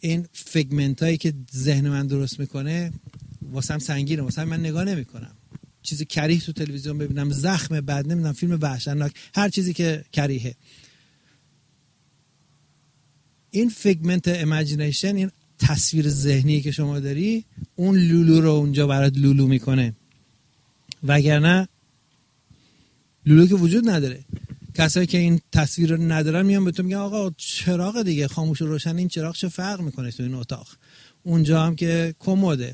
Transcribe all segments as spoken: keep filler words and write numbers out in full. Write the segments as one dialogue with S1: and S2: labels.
S1: این فیگمنت هایی که ذهن من درست میکنه واسم سنگینه، واسم من نگاه نمیکنم. چیزی کریه تو تلویزیون ببینم، زخم بد، نمیدونم فیلم وحشتناک، هر چیزی که کریه. این فیگمنت ایمیجینیشن، این تصویر ذهنی که شما داری، اون لولو رو اونجا برات لولو میکنه، وگرنه لولو که وجود نداره. کسایی که این تصویر رو ندارن میان به تو میگن آقا چراغ دیگه خاموش و روشن، این چراغ چه فرق میکنه تو این اتاق؟ اونجا هم که کموده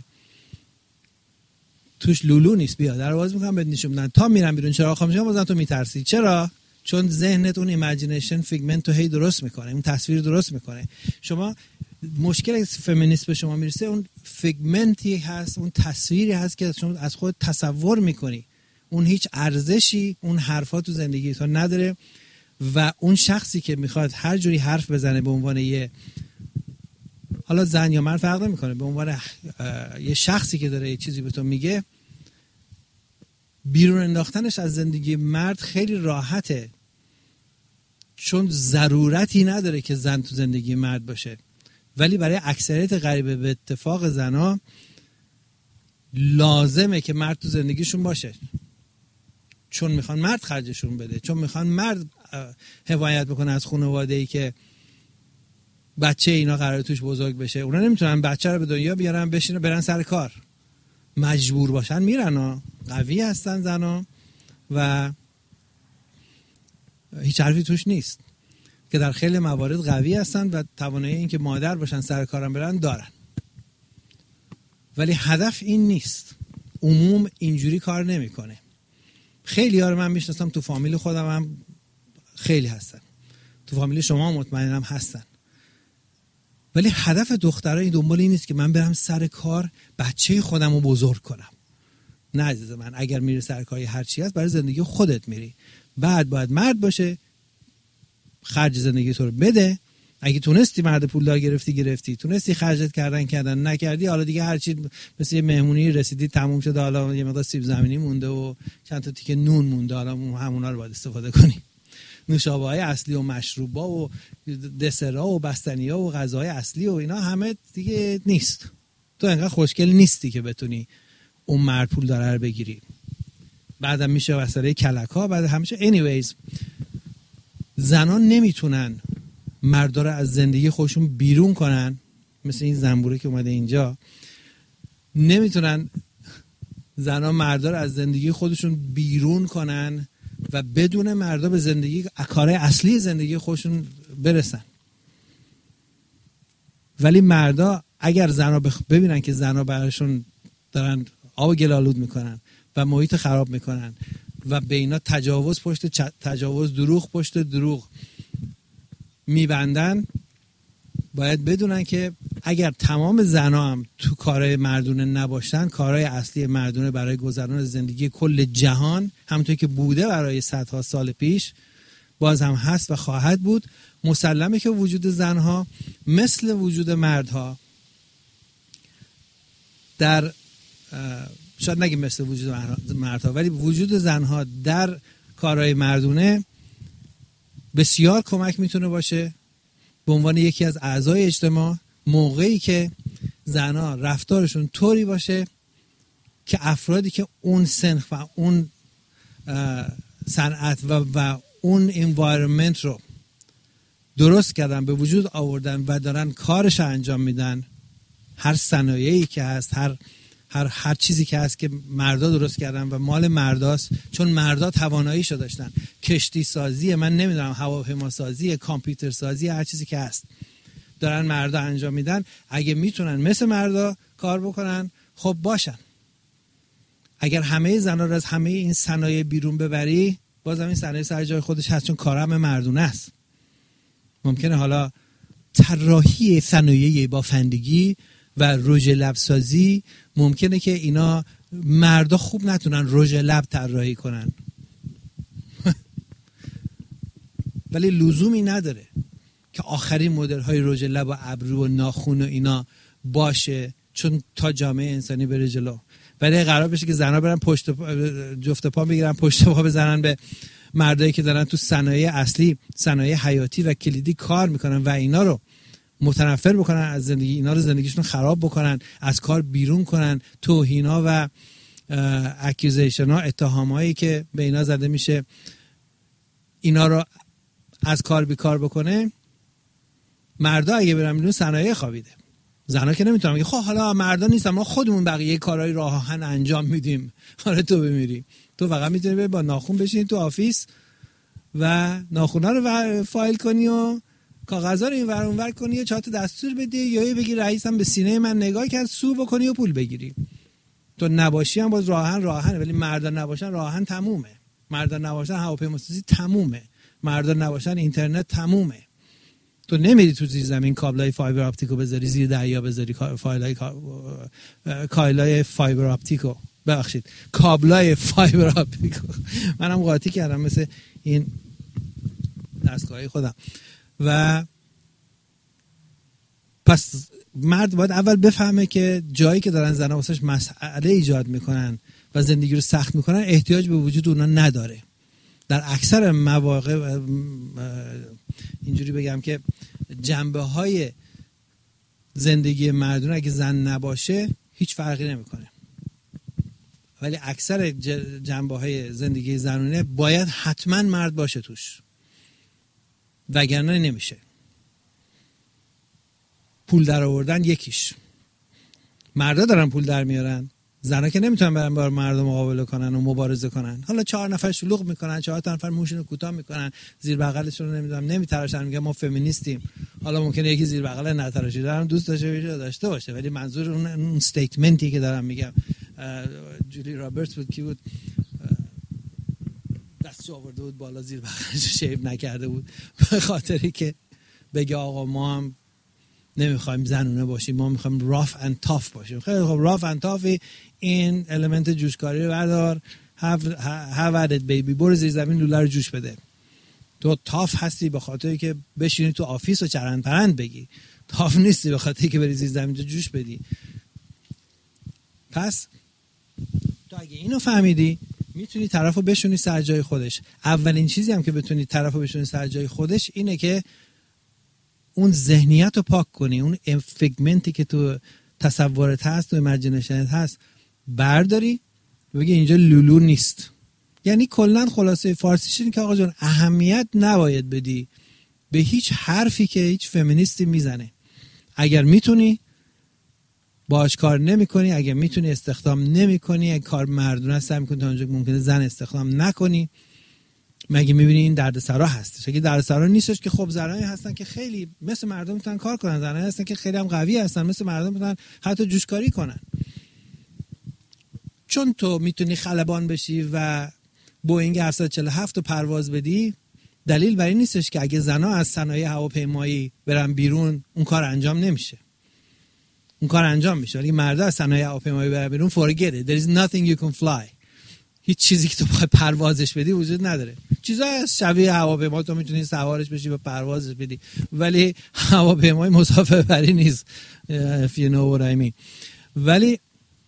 S1: توش لولو نیست، بیا در باز میکنم بهت نشون بدن. تا میرم بیرون چراغ خاموشه بازم تو میترسی. چرا؟ چون ذهنت اون ایمیجینیشن فیگمنت تو هی درست میکنه، اون تصویر درست میکنه. شما مشکل فمینیست به شما میرسه، اون فیگمنتی هست، اون تصویری هست که شما از خود تصور میکنی، اون هیچ ارزشی اون حرفا تو زندگی تو نداره. و اون شخصی که میخواد هر جوری حرف بزنه به عنوان یه، حالا زن یا مرد فرق نمیکنه، به عنوان یه شخصی که داره یه چیزی به تو میگه، بیرون انداختنش از زندگی مرد خیلی راحته، چون ضرورتی نداره که زن تو زندگی مرد باشه. ولی برای اکثریت غریبه به اتفاق زنا لازمه که مرد تو زندگیشون باشه، چون میخوان مرد خرجشون بده، چون میخوان مرد حمایت بکنه از خانواده‌ای که بچه اینا قراره توش بزرگ بشه. اونا نمیتونن بچه رو به دنیا بیارن بشینن برن سر کار، مجبور باشن میرن ها. قوی هستن زنا و هیچ حرفی توش نیست، که در خیلی موارد قوی هستن و توانایی این که مادر باشن سر کارم برن دارن. ولی هدف این نیست. عموم اینجوری کار نمیکنه. خیلی ها رو من میشناسم، تو فامیل خودم هم خیلی هستن، تو فامیل شما مطمئنم هستن. ولی هدف دخترها این دنبال این نیست که من برم سر کار بچه خودم رو بزرگ کنم. نه عزیز من، اگر میری سر کاری هر چی هست برای زندگی خودت میری، بعد باید مرد باشه خرج زندگی تو رو بده. اگه تونستی مرد پولدار گرفتی گرفتی، تونستی خرجت کردن کردن، نکردی حالا دیگه هر چی مثل یه مهمونی رسیدی تموم شده، حالا یه مقدار سیب زمینی مونده و چند تا تیکه نون مونده، حالا همونا رو باید استفاده کنی. نوشابه‌های اصلی و مشروبا و دسرها و بستنی‌ها و غذاهای اصلی و اینا همه دیگه نیست. تو انقدر خوشگل نیستی که بتونی اون مرد پول داره رو بگیری. بعدم میشه وسیله کلک‌ها، بعد همیشه anyways زنان نمیتونن مردا رو از زندگی خودشون بیرون کنن، مثل این زنبوره که اومده اینجا. نمیتونن زنان مردا رو از زندگی خودشون بیرون کنن و بدون مردا به زندگی کارهای اصلی زندگی خودشون برسن. ولی مردا اگر زنا بخ... ببینن که زنا براشون دارن آب گل آلود میکنن و محیط خراب میکنن و به اینا تجاوز پشت چ... تجاوز، دروغ پشت دروغ میبندن، باید بدونن که اگر تمام زنا هم تو کارهای مردونه نباشن، کارهای اصلی مردونه برای گذران زندگی کل جهان همونطور که بوده برای صدها سال پیش باز هم هست و خواهد بود. مسلمه که وجود زنها مثل وجود مردها در شاید نگیم مثل وجود مردها، ولی وجود زنها در کارهای مردونه بسیار کمک میتونه باشه به عنوان یکی از اعضای اجتماع، موقعی که زنها رفتارشون طوری باشه که افرادی که اون سنخ و اون صنعت و, و اون انوایرمنت رو درست کردن، به وجود آوردن و دارن کارش انجام میدن، هر صنایعی که هست، هر هر هر چیزی که هست که مردا درست کردن و مال مرداست، چون مردا تواناییشو داشتن، کشتی سازی، من نمیدونم هواپیما سازی، کامپیوتر سازی، هر چیزی که هست دارن مردا انجام میدن. اگه میتونن مثل مردا کار بکنن خب باشن. اگر همه زنا رو از همه این صنایع بیرون ببری، بازم این صنایع سر جای خودش هست، چون کارم مردونه است. ممکنه حالا طراحی صنایع بافندگی و رژ لب سازی، ممکنه که اینا مردا خوب نتونن رژ لب طراحی کنن ولی لزومی نداره که آخرین مدل های رژ لب و ابرو و ناخن و اینا باشه، چون تا جامعه انسانی بره جلو. ولی قرار بشه که زنا برن پشت پا، جفت پا بگیرن پشت پا بزنن به مردایی که دارن تو صنایع اصلی، صنایع حیاتی و کلیدی کار میکنن و اینا رو متنفر بکنن از زندگی، اینا رو زندگیشون خراب بکنن، از کار بیرون کنن، توهینا و اکیوزیشن ها، اتهام هایی که به اینا زده میشه اینا رو از کار بیکار بکنه. مردا اگه برن بیرون صنایع خوابیده. زنا که نمیتونن بگه خب حالا مردا نیستن، ما خودمون بقیه کارهای راه آهن انجام میدیم، حالا تو بمیری. تو فقط میتونی بری با ناخن بشینی تو آفیس و ناخونا رو فایل کنی و کاغذا رو این ور اون ور کنی، یا چهار تا دستور بدی، یا بگی رئیسم به سینه من نگاه کرد سو بکنی و پول بگیری. تو نباشی هم باز راهن راهنه، ولی مردا نباشن راهن تمومه. مردا نباشن هواپیماسازی تمومه. مردا نباشن اینترنت تمومه. تو نمیری تو زیر زمین کابلای فایبر آپتیکو بذاری، زیر دریا بذاری فایلای کایلای فایبر آپتیکو، ببخشید کابلای فایبر آپتیکو. منم قاطی کردم مثل این دستگاهی خودم. و پس مرد باید اول بفهمه که جایی که دارن زنها واسش مسئله ایجاد میکنن و زندگی رو سخت میکنن احتیاج به وجود اونا نداره. در اکثر مواقع اینجوری بگم که جنبه های زندگی مردونه اگه زن نباشه هیچ فرقی نمیکنه، ولی اکثر جنبه های زندگی زنونه باید حتما مرد باشه توش، وگرنه نمیشه. پول در آوردن یکیش، مردا دارن پول در میارن، زنا که نمیتونن برن با مردم مقابله کنن و مبارزه کنن. حالا چهار نفر شلوغ میکنن، چهار تا نفر موشونو کوتاه میکنن، زیر بغلشون رو نمیدونم نمیتراشن، میگن ما فمینیستیم. حالا ممکنه یکی زیر بغل نتراشیده هم دوست داشته داشته باشه، ولی منظور اون اون استیتمنتی که دارم میگم، جولی رابرتس بود کی بود، دستش آورده بود بالا زیر بغلش شیو نکرده بود به خاطری که بگه آقا ما هم نمیخوایم زنونه باشیم، ما میخوایم راف اند تاف باشیم. خیلی خب راف اند تافی، این المنت جوشکاری رو بردار، have at it baby، برو زیر زمین لوله رو جوش بده. تو تاف هستی به خاطری که بشینی تو آفیس و چرند پرند بگی، تاف نیستی به خاطری که بری زیر زمین تو جوش بدی. پس تو اگه اینو فهمیدی میتونی طرفو بشونی سر جای خودش. اولین چیزی هم که بتونی طرفو بشونی سر جای خودش اینه که اون ذهنیت رو پاک کنی، اون فیگمنتی که تو تصورت هست، تو ایمیجینیشنت هست برداری بگی اینجا لولو نیست. یعنی کلا خلاصه فارسیش اینه که آقا جان اهمیت نباید بدی به هیچ حرفی که هیچ فمینیستی میزنه. اگر میتونی باهاش کار نمیکنی، اگر میتونی استخدام نمیکنی، اگر کار مردونه سعی میکنی تا اونجا ممکنه زن استخدام نکنی. مگه میبینی این دردسرا هستش؟ اگه دردسرا نیستش که خب زنایی هستن که خیلی مثل مردم میتونن کار کنن، زنایی هستن که خیلی هم قوی هستن مثل مردم میتونن حتی جوشکاری کنن. چون تو میتونی خلبان بشی و بوئینگ هفتصد و چهل و هفت رو پرواز بدی، دلیل بر این نیستش که اگه زنا از صنایع هواپیمایی برن بیرون اون کار انجام نمیشه. اون کار انجام میشه، ولی مردا از صنایع هواپیمایی برن بیرون forget it. There is nothing you can fly. هیچ چیزی که تو بخوای پروازش بدی وجود نداره. چیزای از شبیه هواپیما تو میتونی سوارش بشی و پروازش بدی، ولی هواپیمای مسافربری نیست. if you know what I mean. ولی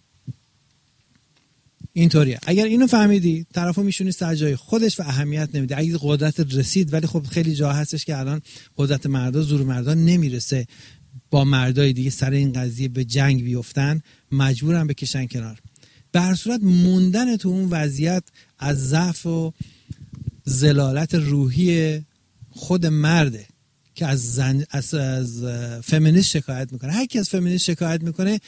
S1: اینطوریه. اگر اینو فهمیدی طرفو میشونی سر جای خودش و اهمیت نمیدی. اگه قدرت رسید، ولی خب خیلی جا هستش که الان قدرت مردا زور مردا نمیرسه با مردای دیگه سر این قضیه به جنگ بیفتن، مجبورن بکشن کنار. به هر صورت موندن تو اون وضعیت از ضعف و ذلالت روحی خود مرده که از زن از, از فمینیست شکایت میکنه. هر کی از فمینیست شکایت میکنه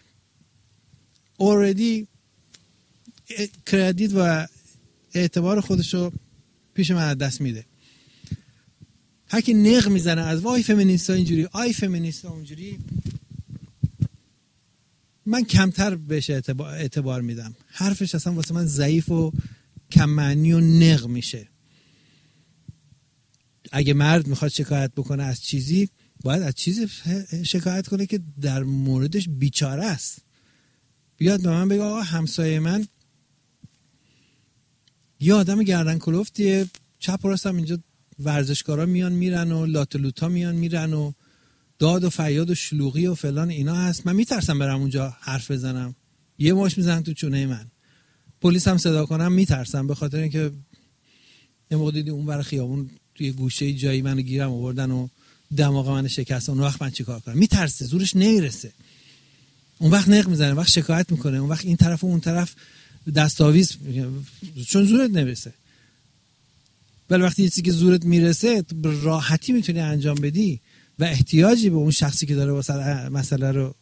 S1: اوردی کردیت و اعتبار خودشو پیش من از دست میده. هر کی نق میزنه از وای فمینیستا اینجوری، آی فمینیستا اونجوری، من کمتر بهش اعتبار, اعتبار میدم. حرفش اصلا واسه من ضعیف و کم معنی و نق میشه. اگه مرد میخواد شکایت بکنه از چیزی، باید از چیزی شکایت کنه که در موردش بیچاره است. بیاد به من بگه آقا همسایه من یه آدم گردن کلفتیه، چپ و راست هم اینجا ورزشکارا میان میرن و لاتلوتا میان میرن و داد و فریاد و شلوغی و فلان اینا هست. من میترسم برم اونجا حرف بزنم، یه ماش میزنن تو چونه من. پلیس هم صدا کنم میترسم، به خاطر اینکه یه موقع دیدی اون ور خیابون توی گوشه جایی منو گیرم آوردن و دماغ من شکست، اون وقت من چیکار کنم؟ میترسه، زورش نمیرسه. اون وقت نق میزنه، اون وقت شکایت میکنه، اون وقت این طرف و اون طرف دستاویز، چون زورت نمیرسه. ولی وقتی یه چیزی که زورت میرسه به راحتی میتونی انجام بدی و احتیاجی به اون شخصی که داره واسه مسئله رو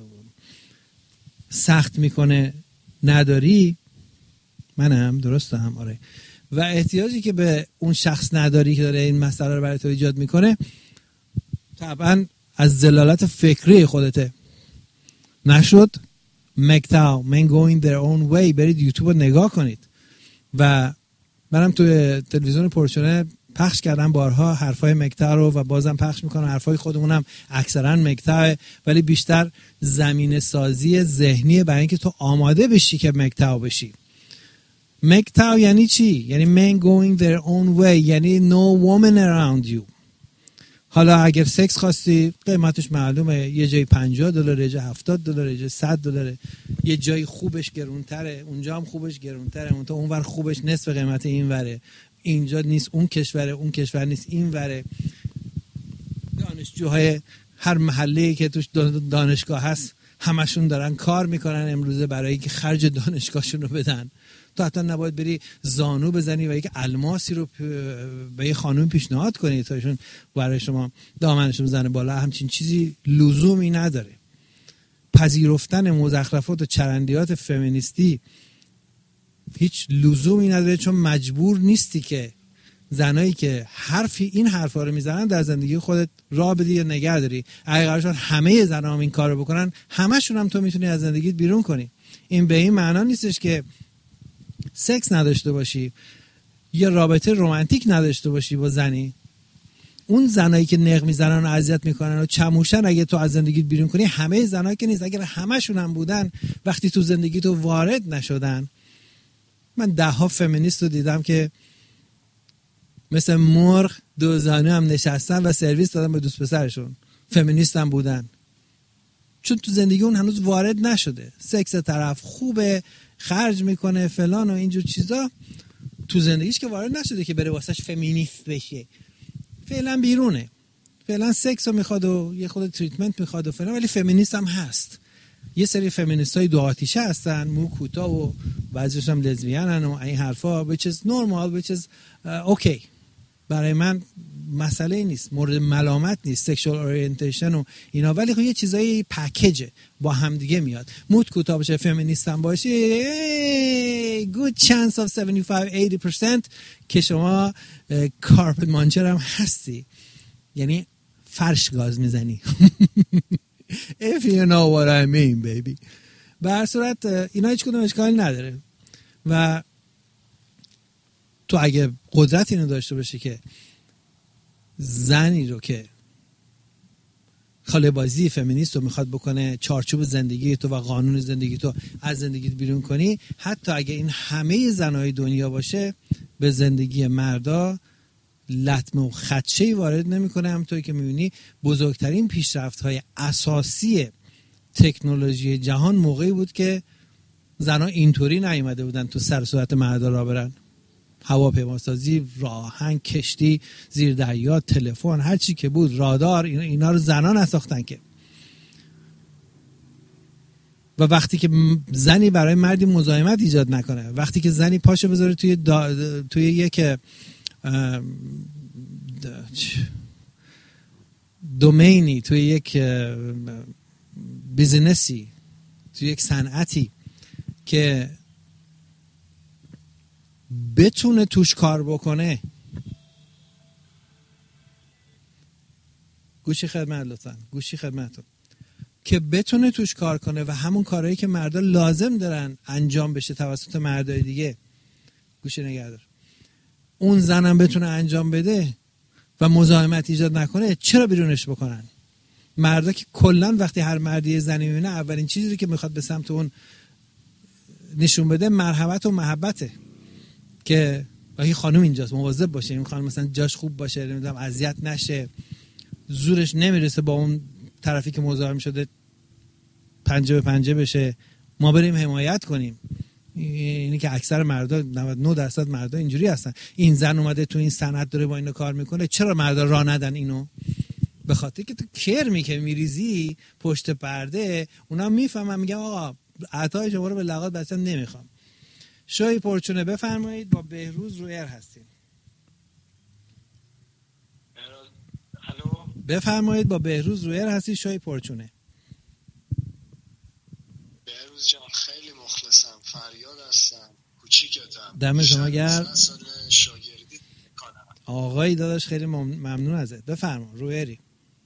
S1: سخت میکنه نداری. منم درستم؟ آره. و احتیاجی که به اون شخص نداری که داره این مسئله رو برای تو ایجاد میکنه طبعا از ضلالت فکری خودته. نشد مکتاو من going their own way، برید یوتیوب رو نگاه کنید. و منم توی تلویزیون پرشونه پخش کردم بارها حرفای مکتاو رو و بازم پخش میکنم. حرفای خودمونم اکثرا مکتاو، ولی بیشتر زمینه سازی ذهنی برای اینکه تو آماده بشی که مکتاو بشی. مکتاو یعنی چی؟ یعنی men going their own way، یعنی no woman around you. حالا اگر سکس خواستی قیمتش معلومه، یه جای پنجاه دلار، یه جای هفتاد دلار، یه جای صد دلار، یه جای خوبش گرونتره، اونجا هم خوبش گرونتره، اون تا اونور خوبش نصف قیمت این وره، اینجا نیست اون کشوره، اون کشور نیست این وره. دانشجوهای هر محله‌ای که توش دانشگاه هست همشون دارن کار میکنن امروزه برای اینکه خرج دانشگاهشون رو بدن. تو حتی نباید بری زانو بزنی و یک الماسی رو به یه خانم پیشنهاد کنی تاشون برای شما دامنشون بزنه بالا. همچین چیزی لزومی نداره. پذیرفتن مزخرفات و چرندیات فمینیستی هیچ لزومی نداره، چون مجبور نیستی که زنایی که حرفی این حرفا رو میزنن در زندگی خودت راه بدی یا نگه داری. اگه قرار شد همه زنا هم این کارو بکنن، همشون هم تو میتونی از زندگیت بیرون کنی. این به این معنا نیستش که سکس نداشته باشی یا رابطه رمانتیک نداشته باشی با زنی. اون زنایی که نق میزنن و اذیت میکنن و چموشن اگه تو از زندگیت بیرون کنی، همه زنایی که نیست. اگر همشون هم بودن وقتی تو زندگی تو وارد نشدن. من ده ها فمینیست رو دیدم که مثل مرغ دو زانو هم نشستن و سرویس دادن به دوست پسرشون، فمینیست هم بودن، چون تو زندگی اون هنوز وارد نشده. سکس طرف خوبه، خرج میکنه فلان و اینجور چیزا، تو زندگیش که وارد نشده که بره واسش فمینیست بشه. فعلا بیرونه، فعلا سکس رو میخواد و یه خود تریتمنت میخواد و فلان، ولی فمینیست هم هست. یه سری فمینیست های دو آتیشه هستن، مو کوتاه و بعضیش هم لزبیانن و این حرفا، which is normal, which is uh, okay. برای من مسئله نیست، مورد ملامت نیست، سکشوال اورینتیشن و اینا، ولی خب یه چیزای پکیجه با هم دیگه میاد. موت کوتاه باشه، فمینیست هم باشی، good chance of seventy-five to eighty percent که شما کارپت مانچر هم هستی، یعنی فرش گاز میزنی. If you know what I mean baby. به هر صورت اینا هیچ کدوم اشکالی نداره و تو اگه قدرت اینو داشته باشی که زنی رو که خاله بازی فمینیست رو میخواد بکنه چارچوب زندگی تو و قانون زندگی تو از زندگیت بیرون کنی، حتی اگه این همه زنای دنیا باشه، به زندگی مردا لطمه و خدشه‌ای وارد نمیکنه. همونطوری که میبینی بزرگترین پیشرفت‌های اساسی تکنولوژی جهان موقعی بود که زنها اینطوری نیومده بودن تو سر صورت مردا را برن. هواپیماسازی، راهن، کشتی، زیر دریا، تلفن، هر چی که بود، رادار، اینا رو زنها نساختن که. و وقتی که زنی برای مردی مزاحمت ایجاد نکنه، وقتی که زنی پاشو بذاره توی دا... توی یک دومینی، توی یک بیزینسی، توی یک صنعتی که بتونه توش کار بکنه، گوشی خدمت لطفا، گوشی خدمتون، که بتونه توش کار کنه و همون کارهایی که مردا لازم دارن انجام بشه توسط مردای دیگه، گوشی نگهدار، اون زنم بتونه انجام بده و مزاحمت ایجاد نکنه، چرا بیرونش بکنن؟ مردا که کلا وقتی هر مردی زنی میبینه اولین چیزی که میخواد به سمت اون نشون بده مرحمت و محبته، که این خانم اینجاست مواظب باشه، این خانم مثلا جاش خوب باشه، نمیدونم اذیت نشه، زورش نمیرسه با اون طرفی که مزاحم شده پنجه به پنجه بشه، ما بریم حمایت کنیم. اینی که اکثر مردا، نود و نه درصد مردا اینجوری هستن. این زن اومده تو این صنعت داره با اینو کار میکنه، چرا مردا راه ندن اینو؟ به خاطر که تو کرمی که میریزی پشت پرده اونا میفهمن، میگم آقا عطای شما رو به لغات بچم نمیخوام. شای پرچونه بفرمایید. با بهروز رویر هستیم.
S2: الو
S1: بفرمایید با بهروز رویر هستی. شای پرچونه.
S2: بهروز جان خیلی مخلصم، فریاد هستم، کوچیکتم.
S1: دم شما گرم.
S2: سال شاگردی کنم.
S1: آقای داداش خیلی ممنون ازت. بفرما رویری.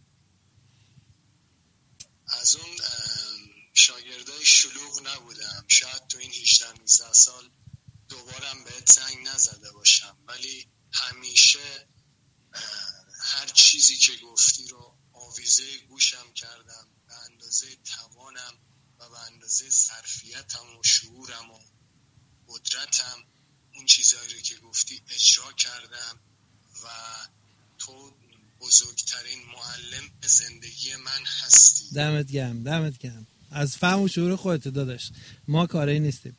S2: از اون شاگردای شلوغ نبودم، شاید تو این هجده نوزده سال دوبارم بهت زنگ نزده باشم، ولی همیشه هر چیزی که گفتی رو آویزه گوشم کردم به اندازه توانم و به اندازه ظرفیتم و شعورم و قدرتم. اون چیزهایی رو که گفتی اجرا کردم و تو بزرگترین معلم زندگی من هستی.
S1: دمت گرم، دمت گرم. از فهم و شعور خودت داداش، ما کاری نیستیم.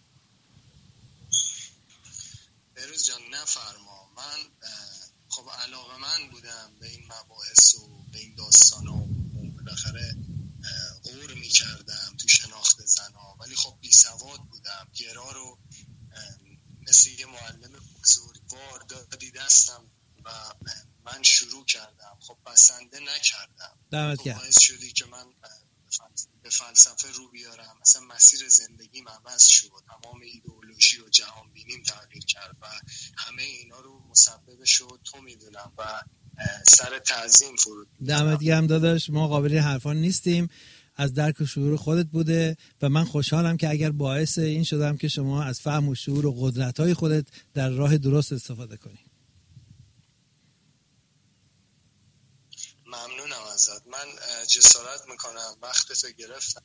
S2: بهروز جان نفرما. من خب علاقه من بودم به این مباحث و به این داستان و بالاخره غور می کردم تو شناخت زنها، ولی خب بی سواد بودم. گرا رو مثل یه معلم بزرگوار دادی دستم و من شروع کردم. خب بسنده نکردم.
S1: دمت گرم.
S2: باعث شدی که من به فلسفه رو بیارم. مثلا مسیر زندگیم عوض شد، تمام ایدئولوژی و جهان بینیم تغییر کرد و همه اینا رو مسبب شد تو میدونم و سر تعظیم فرود.
S1: دمت گرم داداش، ما قابل حرفان نیستیم، از درک و شعور خودت بوده و من خوشحالم که اگر باعث این شدم که شما از فهم و شعور و قدرت‌های خودت در راه درست استفاده کنی.
S2: ممنونم ازت. من جسارت میکنم وقتتو گرفتم.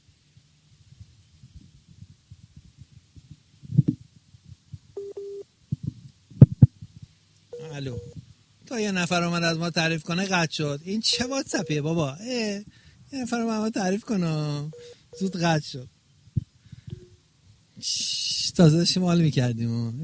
S1: الو، تا یه نفر اومد از ما تعریف کنه قطع شد. این چه واتساپیه بابا؟ یه نفر اومد ما تعریف کنه زود قطع شد. تازه داشتیم حال میکردیم.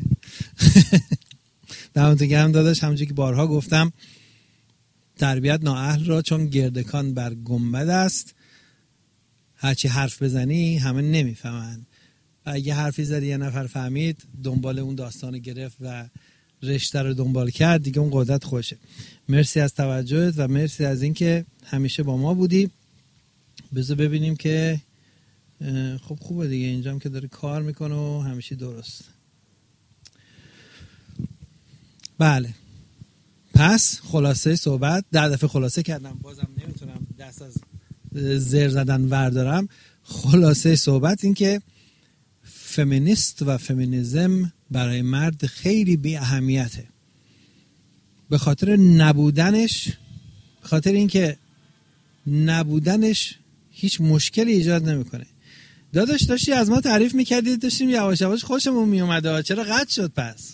S1: دمتون گرم داداش. همونجوری که بارها گفتم تربیت نااهل را چون گردکان بر گنبد است، هرچی حرف بزنی همه نمیفهمن و اگه حرفی زدی یه نفر فهمید، دنبال اون داستان گرفت و رشته رو دنبال کرد، دیگه اون قدرت خوشه. مرسی از توجهت و مرسی از اینکه همیشه با ما بودی. بذار ببینیم که خب خوبه دیگه، اینجام که داره کار میکنه و همیشه درست. بله، پس خلاصه صحبت، ده دفعه خلاصه کردم بازم نمیتونم دست از زر زدن وردارم. خلاصه صحبت این که فمینیست و فمینیزم برای مرد خیلی بی اهمیته، به خاطر نبودنش، به خاطر اینکه نبودنش هیچ مشکلی ایجاد نمیکنه. داداش داشتی از ما تعریف میکردی، داشتیم یواش یواش خوشمون میومده، چرا قطع شد پس؟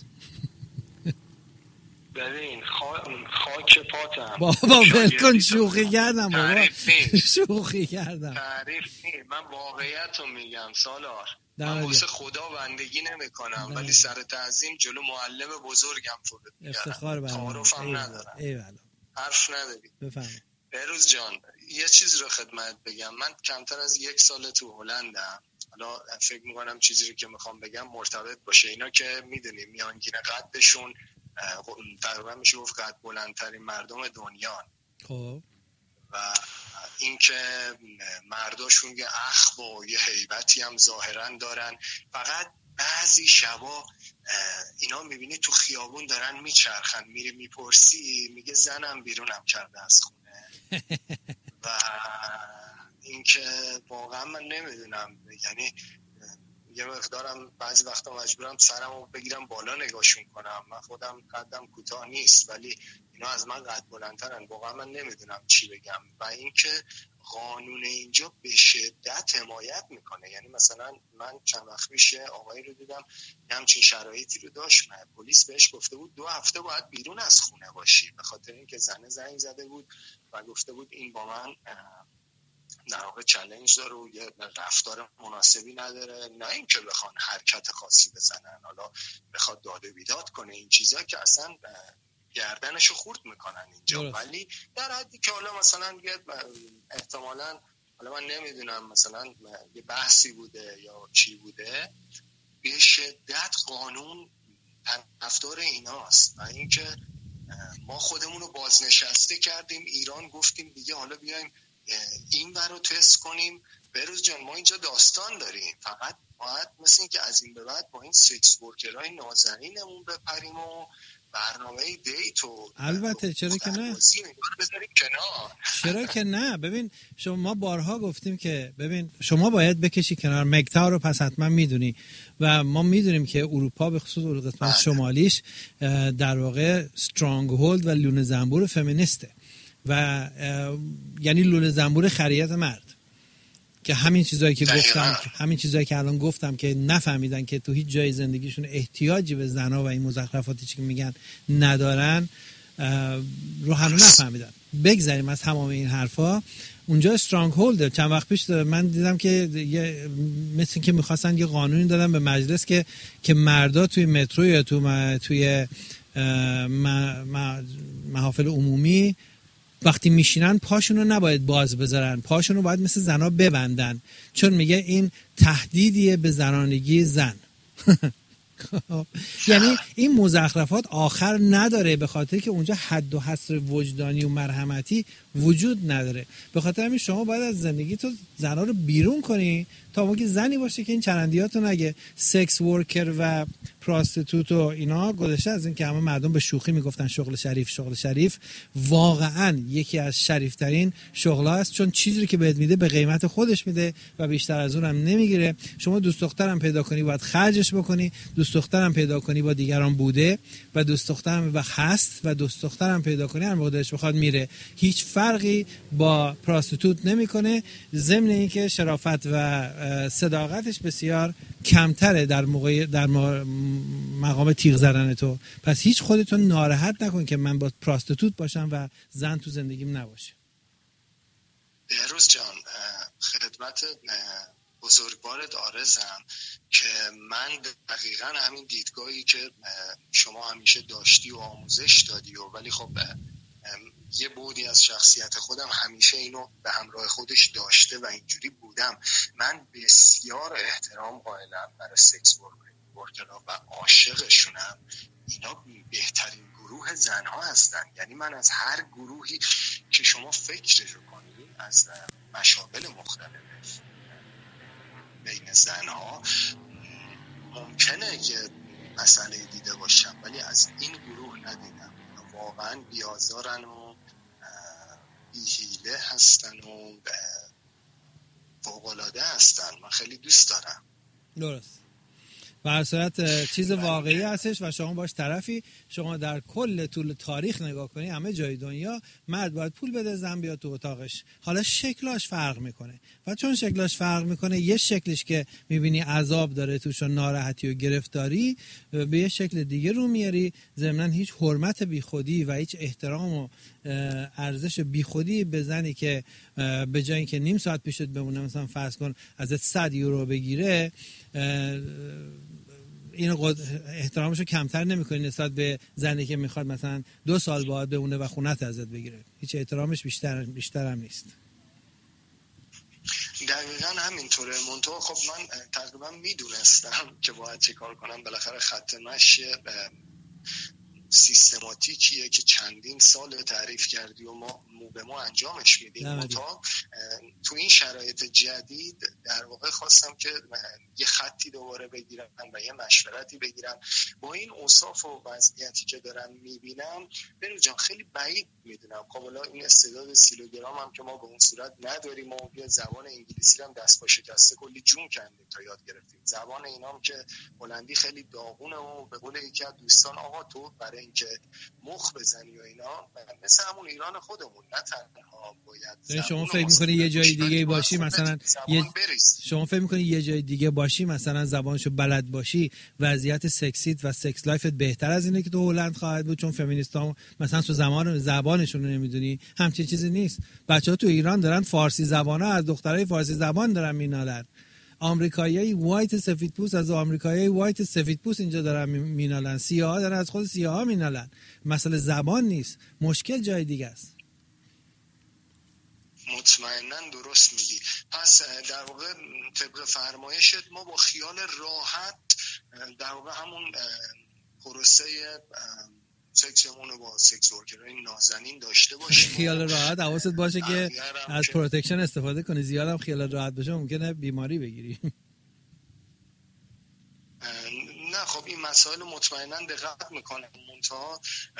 S2: ببین خا... خاک پاتم
S1: بابا ولکن، شوخی کردم بابا، شوخی کردم.
S2: تعریف نیست، من واقعیت رو میگم سالار. من واسه خدا بندگی نمی کنم ولی سر تعظیم جلو معلم بزرگم فرود میگرم.
S1: افتخار برام،
S2: تعارفم ندارم.
S1: ایوالا،
S2: حرف نداری.
S1: بفهم.
S2: بهروز جان یه چیز رو خدمت بگم. من کمتر از یک سال تو هلندم. حالا فکر میکنم چیزی رو که میخوام بگم مرتبط باشه. اینا که میدونی میانگین قدشون تقریبا میشه گفت قد بلندترین مردم دنیا.
S1: خب
S2: و اینکه مرداشون یه اخم و یه هیبتی هم ظاهرا دارن. فقط بعضی شبا اینا میبینی تو خیابون دارن میچرخن، میری میپرسی میگه زنم بیرونم کرده از خونه. و اینکه واقعا من نمیدونم، یعنی یه مقدارم بعضی وقتا مجبورم سرمو بگیرم بالا نگاهشون کنم. من خودم قدم کوتاه نیست ولی اینا از من قد بلندترن. واقعا من نمیدونم چی بگم. و اینکه قانون اینجا به شدت حمایت میکنه. یعنی مثلا من چند وقت پیش آقایی رو دیدم همچین شرایطی رو داشت، پلیس بهش گفته بود دو هفته باید بیرون از خونه باشی، به خاطر اینکه زنه زنگ زده بود و گفته بود این با من در واقع چالش داره و یه رفتار مناسبی نداره. نه اینکه بخوان حرکت خاصی بزنن، حالا بخواد داد و بیداد کنه، این چیزا که اصلا گردنشو خورد میکنن اینجا
S1: درست.
S2: ولی در حدی که حالا مثلا احتمالاً حالا من نمیدونم مثلا یه بحثی بوده یا چی بوده، به شدت قانون طرفدار ایناست و اینکه ما خودمون رو بازنشسته کردیم ایران، گفتیم دیگه حالا بیایم این ور رو تست کنیم. بروز جان ما اینجا داستان داریم، فقط باید مثل این که از این به بعد با این سکس ورکرهای نازنینمون بپریم و برنامه دیت و
S1: البته چرا که نه
S2: بذاریم کنار.
S1: چرا که نه. ببین شما ما بارها گفتیم که ببین شما باید بکشی کنار مگتا رو، پس حتما میدونی و ما میدونیم که اروپا به خصوص اون قسمت شمالیش در واقع استرانگ هولد و لونه زنبور فمینیسته و یعنی لونه زنبور خریت مرد، که همین چیزایی که گفتم همین چیزایی که الان گفتم که نفهمیدن که تو هیچ جای زندگیشون احتیاجی به زنا و این مزخرفاتی که میگن ندارن رو هنوز نفهمیدن. بگذاریم از تمام این حرفا. اونجا استرانگ هولد چند وقت پیش من دیدم که یه مثل که میخواستن یه قانونی دادن به مجلس که که مردا توی مترو یا تو توی محافل عمومی وقتی میشینن پاشونو نباید باز بذارن، پاشونو باید مثل زنا ببندن، چون میگه این تهدیدیه به زنانگی زن. یعنی این مزخرفات آخر نداره، به خاطر که اونجا حد و حصر وجدانی و مرحمتی وجود نداره. به خاطر همین شما باید از زندگی تو زنا رو بیرون کنی تا موقع زنی باشه که این چرندیاتو نگه. سکس ورکر و پراستیتوت و اینا گذشته از این که همه مردم به شوخی میگفتن شغل شریف شغل شریف، واقعا یکی از شریفترین شغل‌ها است، چون چیزی که بهت میده به قیمت خودش میده و بیشتر از اونم نمیگیره. شما دوست دخترم پیدا کنی باید خرجش بکنی، دوست دخترم پیدا کنی با دیگران بوده و دوست دخترم و هست و دوست دخترم پیدا کنی هر موقع دلش بخواد میره، هیچ فرقی با پراستیتوت نمیکنه، ضمن اینکه شرافت و صداقتش بسیار کمتره در موقع در مقام تیغ زدن تو. پس هیچ خودتون ناراحت نکن که من با پراستیتوت باشم و زن تو زندگیم نباشه.
S2: بهروز جان خدمت بزرگوارت عارضم که من دقیقاً همین دیدگاهی که شما همیشه داشتی و آموزش دادی و ولی خب یه بودی از شخصیت خودم همیشه اینو به همراه خودش داشته و اینجوری بودم. من بسیار احترام قائلم برای سکس ورکرها و عاشقشونم. اینا بهترین گروه زنها هستن. یعنی من از هر گروهی که شما فکرشو کنید، از مشاغل مختلف بین زنها ممکنه که مسئله دیده باشم ولی از این گروه ندیدم. واقعا بیازارن و بیهیله هستن و فوق‌العاده هستن. من خیلی دوست دارم.
S1: درست. به هر صورت چیز واقعی هستش و شما باش طرفی. شما در کل طول تاریخ نگاه کنی همه جای دنیا مرد باید پول بده زن بیاد تو اتاقش. حالا شکلاش فرق میکنه و چون شکلاش فرق میکنه یه شکلش که میبینی عذاب داره توش و ناراحتی و گرفتاری، به یه شکل دیگه رو میاری. ضمن هیچ حرمت بیخودی و هیچ احترام و ارزش بیخودی به زنی که به جای اینکه نیم ساعت پیشت بمونه مثلا فرض کن ازت صد یورو بگیره، این احترامشو کمتر نمی‌کنی نسبت به زنی که میخواد مثلا دو سال باهات بمونه و خونت ازت بگیره. هیچ احترامش بیشتر بیشتر هم نیست.
S2: دقیقاً همینطوره. منطقه خب من تقریبا میدونستم که باید چه کار کنم. بالاخره خط مشی سیستماتیکیه که چندین سال تعریف کردی و ما مو به ما انجامش میدیم. تا تو این شرایط جدید در واقع خواستم که یه خطی دوباره بگیرم و یه مشورتی بگیرم. با این اوصاف و وضعیتی که دارم میبینم بنو جان خیلی بعید میدونم. کاملا این استعداد سیلوگرام هم که ما به اون صورت نداریم و یه زبان انگلیسی هم دست با شکسته کلی جون کندیم تا یاد گرفتیم. زبان اینام که هلندی خیلی داغونه و به قول یکی از دوستان آقا تو برای اینکه مخ بزنی و اینا مثل همون ایران خودمون نه تنها باید
S1: شما فکر میکنی یه جای دیگه باشی مثلا یه شما فکر میکنی یه جای دیگه باشی مثلا زبانشو بلد باشی وضعیت سکسیت و سکس لایفت بهتر از اینه که تو هلند خواهد بود چون فمینیست‌ها مثلا تو زمان زبانشون رو نمیدونی؟ همچین چیزی نیست. بچه‌ها تو ایران دارن فارسی زبانا از دخترای فارسی زبان دارن مینالن آمریکاییای وایت سفیدپوست از آمریکاییای وایت سفیدپوست اینجا دارن مینالن، سیاها دارن از خود سیاها مینالن. مسئله زبان نیست، مشکل جای دیگه است.
S2: مطمئناً درست میگی. پس در واقع طبق فرمایشت ما با خیال راحت در واقع همون پروسه سکسمون رو با سکس ورکرهای نازنین داشته باشیم.
S1: خیال راحت، حواست باشه که از پروتکشن استفاده کنی. زیاد هم خیال راحت باشه ممکنه بیماری بگیری.
S2: نه خب این مسائل مطمئناً دقت میکنم، منتها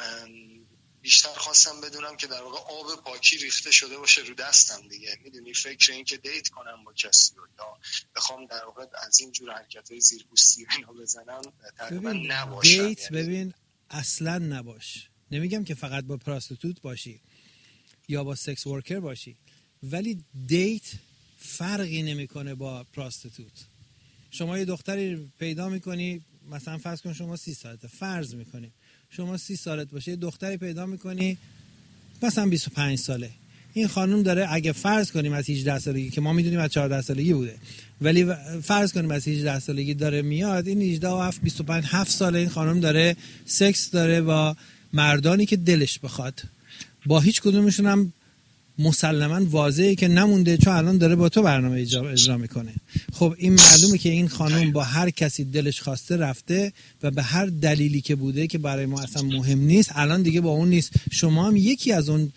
S2: بیشتر خواستم بدونم که در واقع آب پاکی ریخته شده باشه رو دستم دیگه. میدونی فکر این که دیت کنم با کسی رو یا بخوام در واقع از این جور حرکت‌های زیرپوستی اینا بزنم تقریبا نباشه.
S1: دیت یعنی ببین اصلا نباش. نمیگم که فقط با پراستیتوت باشی یا با سکس ورکر باشی، ولی دیت فرقی نمیکنه با پراستیتوت. شما یه دختری پیدا میکنی، مثلا فرض کن شما سی سالته، فرض میکنی شما سی سالت باشه، یه دختری پیدا میکنی مثلا بیست و پنج ساله، این خانم داره، اگه فرض کنیم از هجده سالگی که ما میدونیم از چهارده سالگی بوده، ولی فرض کنیم از هجده سالگی داره میاد، این هجده و هفت بیست و پنج هفت ساله این خانم داره سکس داره با مردانی که دلش بخواد، با هیچ کدومشون هم مسلماً واضحه که نمونده، چون الان داره با تو برنامه اجرا, اجرا میکنه. خب این معلومه که این خانم با هر کسی دلش خواسته رفته و به هر دلیلی که بوده که برای ما اصلا مهم نیست، الان دیگه با اون نیست. شما هم یکی از اون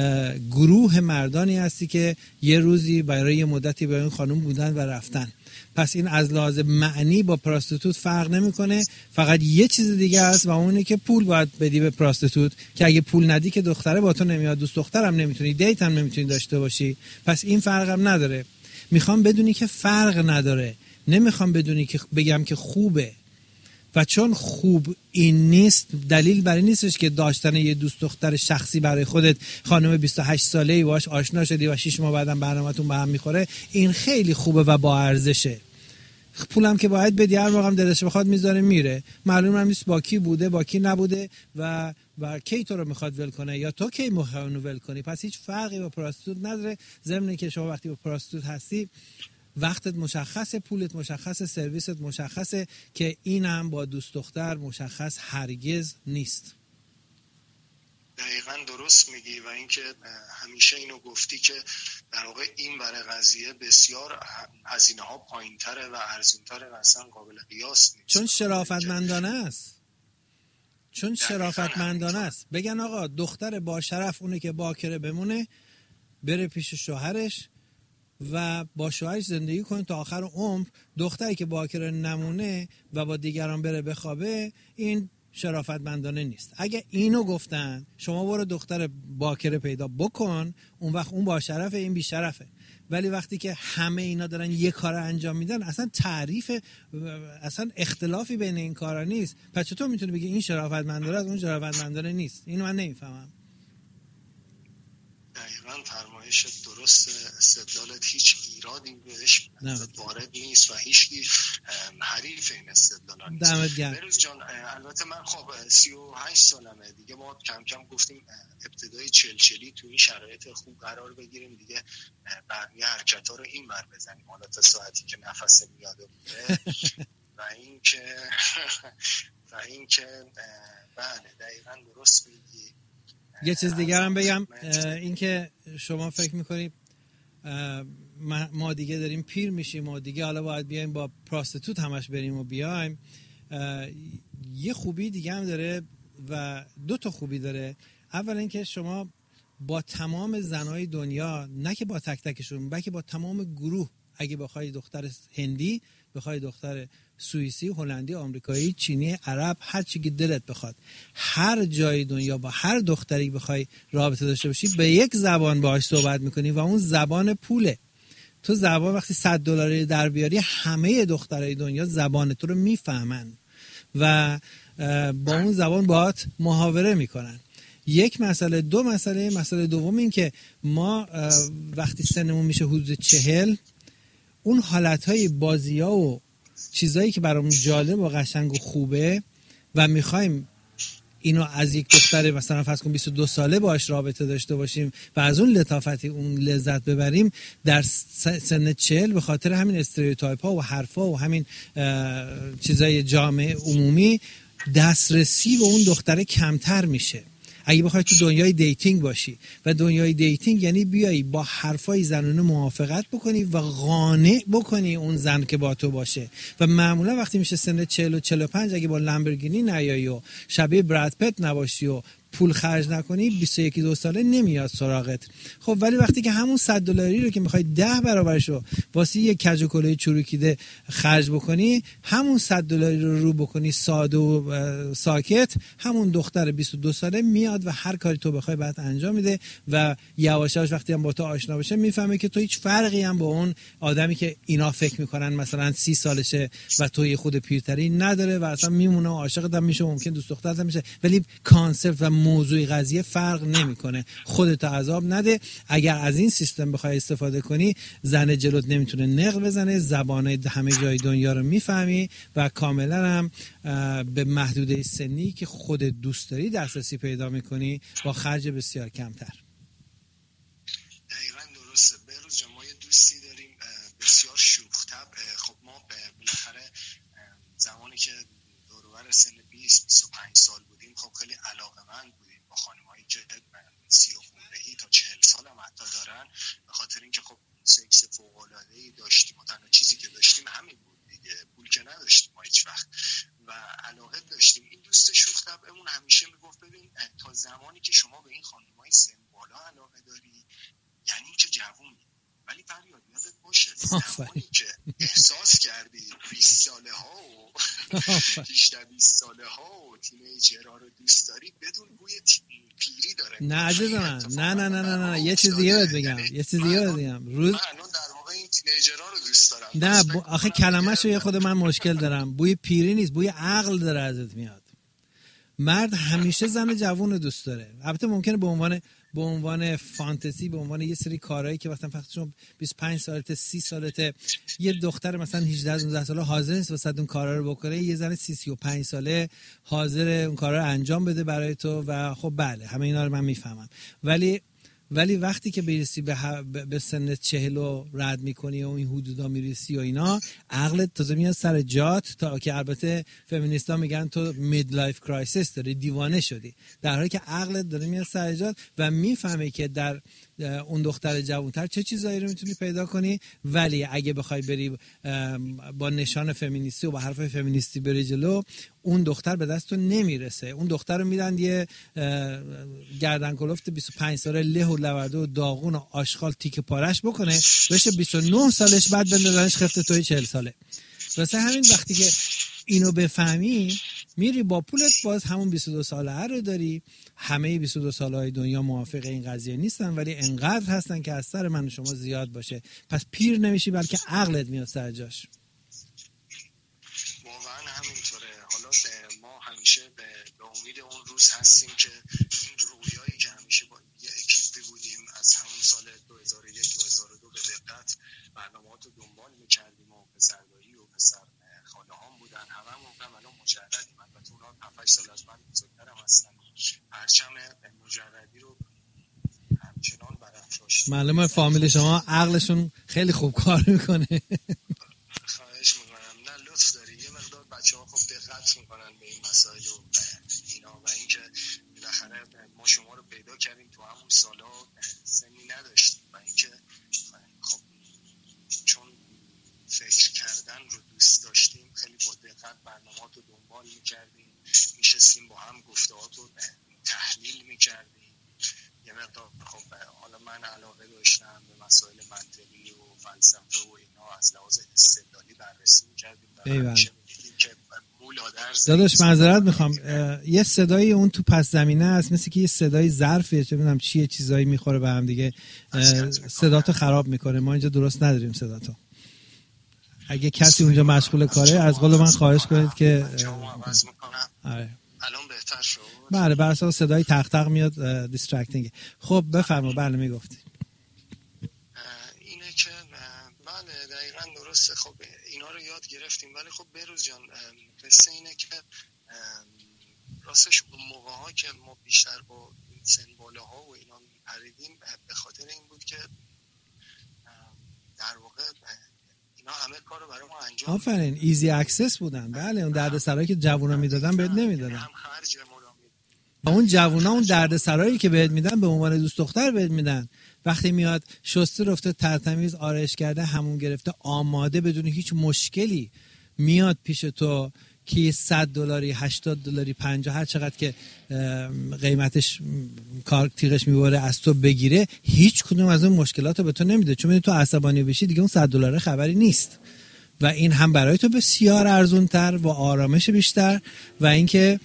S1: گروه مردانی هستی که یه روزی برای یه مدتی با این خانم بودن و رفتن. پس این از لحاظ معنی با پراستیتوت فرق نمیکنه، فقط یه چیز دیگه است و اونه که پول باید بدی به پراستیتوت، که اگه پول ندی که دختره با تو نمیاد، دوست دخترم نمیتونی، دیت هم نمیتونی داشته باشی. پس این فرق هم نداره. میخوام بدونی که فرق نداره، نمیخوام بدونی که بگم که خوبه. و چون خوب این نیست، دلیل برای نیستش که داشتن یه دوست دختر شخصی برای خودت، خانم بیست و هشت ساله‌ای باهاش آشنا شدی و شش ماه بعدم برنامه‌تون به هم میخوره، این خیلی خوبه و با ارزشه. پولم که باید بدی، هر موقع دلش بخواد میذاره میره، معلومه نیست با کی بوده با کی نبوده و و کی تو رو میخواد ول کنه یا تو کی میخوای اونو ول کنی. پس هیچ فرقی با پراستیتوت نداره. ضمن که شما وقتی با پراستیتوت هستی وقتت مشخصه، پولت مشخصه، سرویست مشخصه، که این هم با دوست دختر مشخص هرگز نیست.
S2: دقیقاً درست میگی. و اینکه همیشه اینو گفتی که در واقع این برای قضیه بسیار هزینه ها پایین‌تره و ارزان‌تره و اصلا قابل قیاس نیست،
S1: چون شرافتمندانه است. چون شرافتمندانه است. بگن آقا دختر با شرف اونه که باکره بمونه، بره پیش شوهرش و با شوهرش زندگی کنه تا آخر عمر. دختری که باکره نمونه و با دیگران بره بخوابه، این شرافتمندانه نیست. اگه اینو گفتن شما برو دختر باکره پیدا بکن، اون وقت اون با شرفه، این بی شرفه. ولی وقتی که همه اینا دارن یه کار انجام میدن، اصلا تعریف، اصلا اختلافی بین این کارا نیست. پس چطور میتونی بگی این شرافتمندانه است اون شرافتمندانه نیست؟ اینو من نمیفهمم.
S2: دقیقاً فرمایشت درسته، استدلالت هیچ ایرادی بهش وارد نیست و هیچ حریف این استدلال نیست.
S1: دمت گرم.
S2: بروز جان، البته من خب سی و هشت سالمه دیگه، ما کم کم گفتیم ابتدای چلچلی تو این شرایط خوب قرار بگیریم دیگه، بقیه حرکت‌ها رو این ور بزنیم حالا تا ساعتی که نفس میاده بوده. و این که و این که بله دقیقاً درست میگی.
S1: یه چیز دیگر هم بگم، این که شما فکر میکنید ما دیگه داریم پیر میشیم، ما دیگه حالا باید بیایم با پراستیتوت همش بریم و بیایم. یه خوبی دیگه هم داره و دو تا خوبی داره. اول اینکه شما با تمام زنهای دنیا، نه که با تک تکشون، بلکه با تمام گروه، اگه بخوای دختر هندی، بخوای دختر سوئیسی، هلندی، آمریکایی، چینی، عرب، هر چی که دلت بخواد، هر جای دنیا با هر دختری بخوای رابطه داشته باشی، به یک زبان باهاش صحبت میکنی و اون زبان پوله. تو زبان وقتی صد دلاری در بیاری، همه دخترای دنیا زبان تو رو میفهمن و با اون زبان باهات محاوره میکنن. یک مسئله. دو مسئله. مسئله دوم این که ما وقتی سنمون میشه حدود چهل، اون حالتهای بازی‌ها و چیزایی که برامون جالب و قشنگ و خوبه و میخوایم اینو از یک دختر مثلا فرض کن بیست و دو ساله باهاش رابطه داشته باشیم و از اون لطافتی اون لذت ببریم، در سن چهل به خاطر همین استریوتایپ ها و حرفا و همین چیزای جامعه عمومی دسترسی به اون دختره کمتر میشه. اگه بخوای تو دنیای دیتینگ باشی و دنیای دیتینگ یعنی بیایی با حرفای زنونه موافقت بکنی و قانع بکنی اون زن که با تو باشه. و معمولا وقتی میشه سن چهل و چهل و پنج اگه با لامبورگینی نیایی و شبیه براد پت نباشی و پول خرج نکنی، بیست و یک دو ساله نمیاد سراغت. خب ولی وقتی که همون صد دلاری رو که میخوای ده برابرشو واسه یک کج و کلاه چروکیده خرج بکنی، همون صد دلاری رو رو بکنی ساده و ساکت، همون دختر بیست و دو ساله میاد و هر کاری تو بخوای بعد انجام میده و یواش یواش وقتی هم با تو آشنا بشه میفهمه که تو هیچ فرقی هم با اون آدمی که اینا فکر میکنن مثلا سی سالشه و تو یه خود پیرتری نداره و اصلا میمونه و عاشقت هم میشه، ممکن دوست دخترت هم میشه، ولی کانسپت و موضوع قضیه فرق نمیکنه. خودت عذاب نده. اگر از این سیستم بخوای استفاده کنی، زن جلوت نمیتونه نقل بزنه، زبانه همه جای دنیا رو میفهمی و کاملا هم به محدوده سنی که خودت دوست داری دسترسی پیدا میکنی با خرج بسیار کمتر.
S2: دقیقاً درسته. بهروز جان، ما یه دوستی داریم بسیار شوخ طبع. خب ما بالاخره زمانی که دور و بر سن بیست بیست و پنج سال بودیم، خب خیلی علاقه‌مند بودیم با خانم‌هایی که سی و خورده‌ای تا چهل سال هم حتی دارن، به خاطر اینکه خب سکس فوق‌العاده‌ای داشتیم و تنها چیزی که داشتیم همین بود دیگه، پول که نداشتیم ما هیچ وقت و علاقه داشتیم. این دوست شوخ طبعمون همیشه میگفت ببین تا زمانی که شما به این خانم‌های سن بالا علاقه داری یعنی که جوونی، ولی فریاد یادت باشه زمانی که احساس کردی بیست ساله ها و هجده بیست ساله ها و تینیجرها رو دوست داری بدون بوی پیری داره.
S1: نه عزیز من، نه نه نه نه نه یه چیز دیگه بهت بگم، یه چیز دیگه بهت بگم. روز
S2: من الان در واقع این تینیجرها رو دوست دارم.
S1: نه ب... آخه کلمه‌شو یه خود من مشکل دارم. بوی پیری نیست، بوی عقل داره ازت میاد. مرد همیشه زن جوون رو دوست داره. البته ممکنه به عنوان به عنوان فانتزی، به عنوان یه سری کارهایی که وقتی وقتی شما بیست و پنج سالته سی سالته یه دختر مثلا هجده نوزده ساله حاضر نیست واسه اون کارا رو بکنه، یه زن سی سی و پنج ساله حاضر اون کارا رو انجام بده برای تو و خب بله همه اینا رو من میفهمم. ولی ولی وقتی که برسی به, ه... به سن چهل و رد میکنی و این حدودا میرسی و اینا، عقلت تازه میاد سر جات، تا که البته فمینیستا میگن تو مید لایف کرایسیس داری، دیوانه شدی، در حالی که عقلت داره میاد سر جات و میفهمی که در اون دختر جوانتر چه چیزایی رو میتونی پیدا کنی. ولی اگه بخوای بری با نشان فمینیستی و با حرف فمینیستی بری جلو، اون دختر به دست تو نمیرسه. اون دختر رو میدن یه گردن کلفت بیست و پنج ساله له و لورده و داغون و آشغال تیکه پارش بکنه بشه بیست و نه سالش، بعد بندازنش خفت توی چهل ساله. واسه همین وقتی که اینو بفهمی میری با پولت باز همون بیست و دو ساله رو داری. همه بیست و دو ساله های دنیا موافق این قضیه نیستن ولی انقدر هستن که از سر من و شما زیاد باشه. پس پیر نمیشی بلکه عقلت میاد سر جاش.
S2: واقعا همینطوره. حالا ما همیشه به امید اون روز هستیم که این رویایی که همیشه با یه اکیپی بودیم از همون سال دو هزار و یک دو هزار و دو به دقت برنامه‌ات رو دنبال می‌کردیم و پسردایی و پسر خاله هام بودن، هممون هم الان مجردیم. البته اونا هفت هشت سال از من بزرگتر هم هستن. پرچم مجردی رو همچنان برافراشتیم.
S1: معلومه فامیل شما عقلشون خیلی خوب کار میکنه.
S2: خواهش میکنم. نه لطف داری. یه مقدار بچه‌ها خب دقت میکنن به این مسائل و اینا و اینکه بالاخره ما شما رو پیدا کردیم تو همون سالا سنی نداشتیم و اینکه خب چون فکر کردن رو دوست داشتیم خیلی با دقت برنامه‌ات رو دنبال می‌کردیم، میشستیم با هم گفته‌هات رو تحلیل می‌کردیم. یه مقدار خب حالا من علاقه داشتم به مسائل منطقی و فلسفه و اینا، از لحاظ استدلالی بررسی می‌کردیم و همیشه می‌گفتیم که
S1: داداش معذرت میخوام، یه صدای اون تو پس زمینه هست، مثل که یه صدای ظرفیه، چه میدونم چیه، چیزایی میخوره به هم دیگه، صداتو خراب میکنه. ما اینجا درست نداریم صداتو. اگه کسی اونجا مشغول کاره از قول من خواهش کنید که آره
S2: الان بهتر شد.
S1: بله بر اساس صدای تق تق میاد دیسترکتینگ. خب بفرما. بله میگفتید.
S2: اینه که بله دقیقاً درسته. خب اینا رو یاد گرفتیم ولی خب بهروز جان قصه اینه که راستش اون موقع ها که ما بیشتر با سن بالاها و اینا میپریدیم به خاطر این بود که در واقع اینا همه کارو برای ما انجام
S1: آفرین ایزی اکسس بودن. بله اون دردسرایی که جوونا میدادن بهت نمیدادن.
S2: هم خرج
S1: اون جوونا اون دردسرایی که بهت میدن به عنوان دوست دختر بهت میدن. وقتی میاد شسته رفته ترتمیز آرایش کرده همون گرفته آماده بدون هیچ مشکلی میاد پیش تو که صد دلاری هشتاد دلاری پنجاه هر چقدر که قیمتش کار تیغش میبره از تو بگیره، هیچ کدوم از اون مشکلات رو به تو نمیده، چون تو عصبانی بشی دیگه اون صد دلار خبری نیست و این هم برای تو بسیار ارزونتر و آرامش بیشتر و اینکه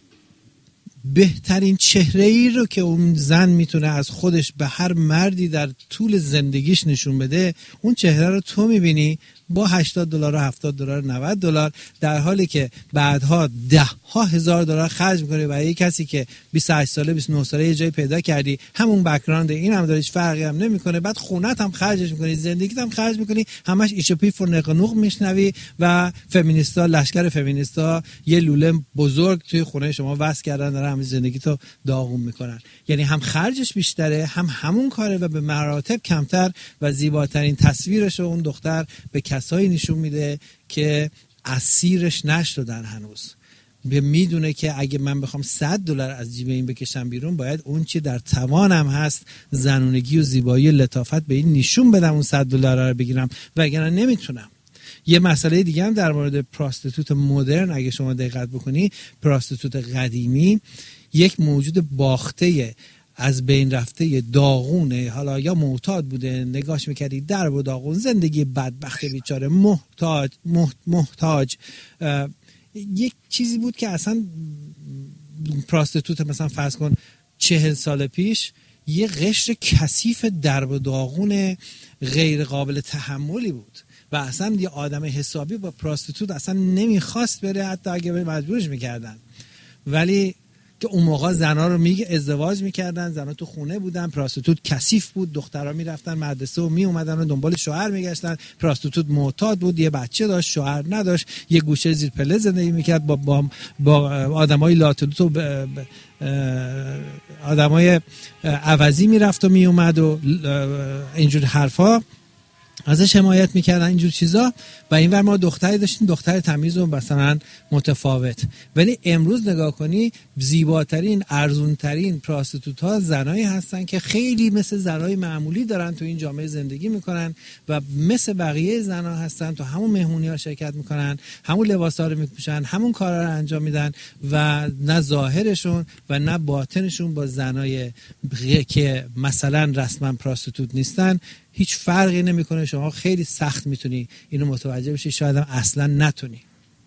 S1: بهترین چهره ای رو که اون زن میتونه از خودش به هر مردی در طول زندگیش نشون بده، اون چهره رو تو میبینی با هشتاد دلار و هفتاد دلار نود دلار، در حالی که بعدها ده ها هزار دلار خرج میکنی برای کسی که بیست و هشت ساله بیست و نه ساله یه جای پیدا کردی، همون بک‌گراند، این هم داره، هیچ فرقی هم نمیکنه، بعد خونت هم خرجش میکنی، زندگیت هم خرج میکنی، همش ایش و پیف و نقنوق میشنوی و فمینیستا، لشکر فمینیستا یه لوله بزرگ توی خونه شما وصل کردن، داره همین زندگیتو داغون میکنن. یعنی هم خرجش بیشتره، هم همون کاره و به مراتب کمتر و زیباترین تصویرش اون دختر به کسایی نشون میده که اسیرش نشدن هنوز. میدونه که اگه من بخوام صد دلار از جیب این بکشم بیرون، باید اون چی در توانم هست زنونگی و زیبایی و لطافت به این نشون بدم، اون صد دلار رو بگیرم، وگرنه نمیتونم. یه مسئله دیگه هم در مورد پراستیتوت مدرن اگه شما دقت بکنی، پراستیتوت قدیمی یک موجود باخته از بین رفته داغونه، حالا یا معتاد بوده، نگاش میکردی در و داغون، زندگی بدبخت بیچاره، محتاج محت... محتاج یک چیزی بود که اصلا پراستیتوت مثلا فرض کن چهل سال پیش یه قشر کثیف درب و داغون غیر قابل تحملی بود و اصلا یه آدم حسابی با پراستیتوت اصلا نمیخواست بره، حتی اگه مجبورش میکردن. ولی که اون موقع زنا رو میگه ازدواج میکردن، زنا تو خونه بودن، پراستیتوت کثیف بود، دخترها میرفتن مدرسه و میومدن و دنبال شوهر میگشتن، پراستیتوت معتاد بود، یه بچه داشت، شوهر نداشت، یه گوشه زیر پله زندگی میکرد با با, با آدمای لاتولوت و آدمای عوضی میرفت و میومد و اینجور حرفا ازش حمایت میکردن، اینجور چیزا. و اینور ما دختری داشتیم، دختر تمیز و مثلا متفاوت. ولی امروز نگاه کنی زیباترین ارزونترین پراستیتوت ها زنایی هستن که خیلی مثل زنای معمولی دارن تو این جامعه زندگی میکنن و مثل بقیه زنا هستن، تو همون مهمونی ها شرکت میکنن، همون لباس ها رو میپوشن، همون کارا رو انجام میدن و نه ظاهرشون و نه باطنشون با زنای که مثلا رسما پراستیتوت نیستن هیچ فرقی نمیکنه. شما خیلی سخت میتونی اینو متوجه بشی، شاید هم اصلا نتونی.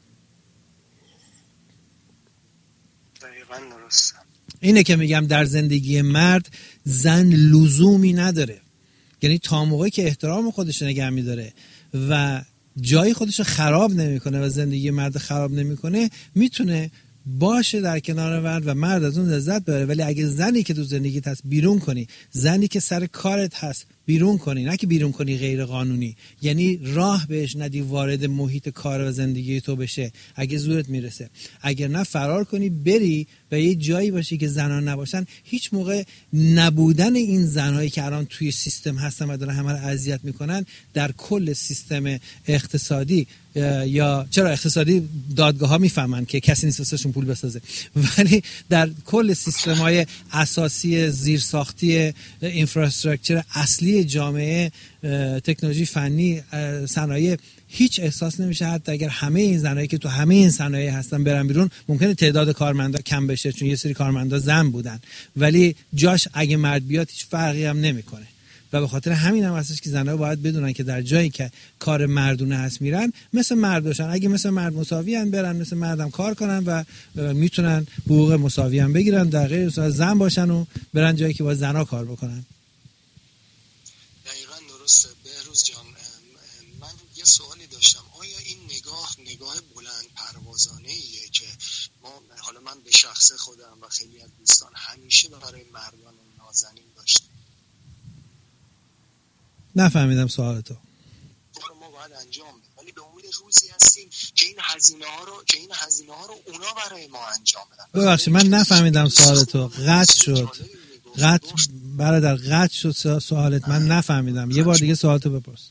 S2: دقیقاً درسته.
S1: اینه که میگم در زندگی مرد زن لزومی نداره، یعنی تا موقعی که احترام خودش نگه میداره و جای خودش رو خراب نمیکنه و زندگی مرد خراب نمیکنه، میتونه باشه در کنار مرد و مرد از اون لذت ببره. ولی اگه زنی که تو زندگیت هست بیرون کنی، زنی که سر کارت هست بیرون کنی، نه که بیرون کنی غیر قانونی، یعنی راه بهش ندی وارد محیط کار و زندگی تو بشه اگه زورت میرسه، اگر نه فرار کنی بری و یه جایی باشی که زنان نباشن، هیچ موقع نبودن این زنهایی که الان توی سیستم هستن و دارن همه رو اذیت میکنن در کل سیستم اقتصادی، یا چرا اقتصادی دادگاه ها میفهمن که کسی نیست واسهشون پول بسازه، ولی در کل سیستم های اساسی زیرساختی اینفراستراکچر اصلی جامعه، تکنولوژی، فنی، صنایع، هیچ احساس نمیشه حتی اگر همه این زنایی که تو همه این صنایع هستن برن بیرون، ممکنه تعداد کارمندا کم بشه چون یه سری کارمندا زن بودن، ولی جاش اگه مرد بیاد هیچ فرقی هم نمیکنه. و به خاطر همین هم هستش که زنها باید بدونن که در جایی که کار مردونه هست میرن مثل مرد باشن، اگه مثل مرد مساوی ان برن مثل مردم کار کنن و میتونن حقوق مساوی هم بگیرن، در غیر صورت زن باشن و برن جایی که با زنها کار بکنن.
S2: دقیقاً درسته. بهروز جان، من یه سوالی داشتم، آیا این نگاه نگاه بلند پروازانه ایه که ما، حالا من به شخص خودم و خیلی از دوستان همیشه برای مردان نازنین داشتیم؟
S1: نفهمیدم سوالتو.
S2: ما باید انجام بدیم، ولی به امید روزی هستیم که این هزینه ها رو که این هزینه ها رو اونا برای ما انجام بدن.
S1: ببخشید من نفهمیدم سوالتو، قطع شد. قطع برادر قطع شد سوالت، من نفهمیدم. یه بار دیگه سوالتو بپرس.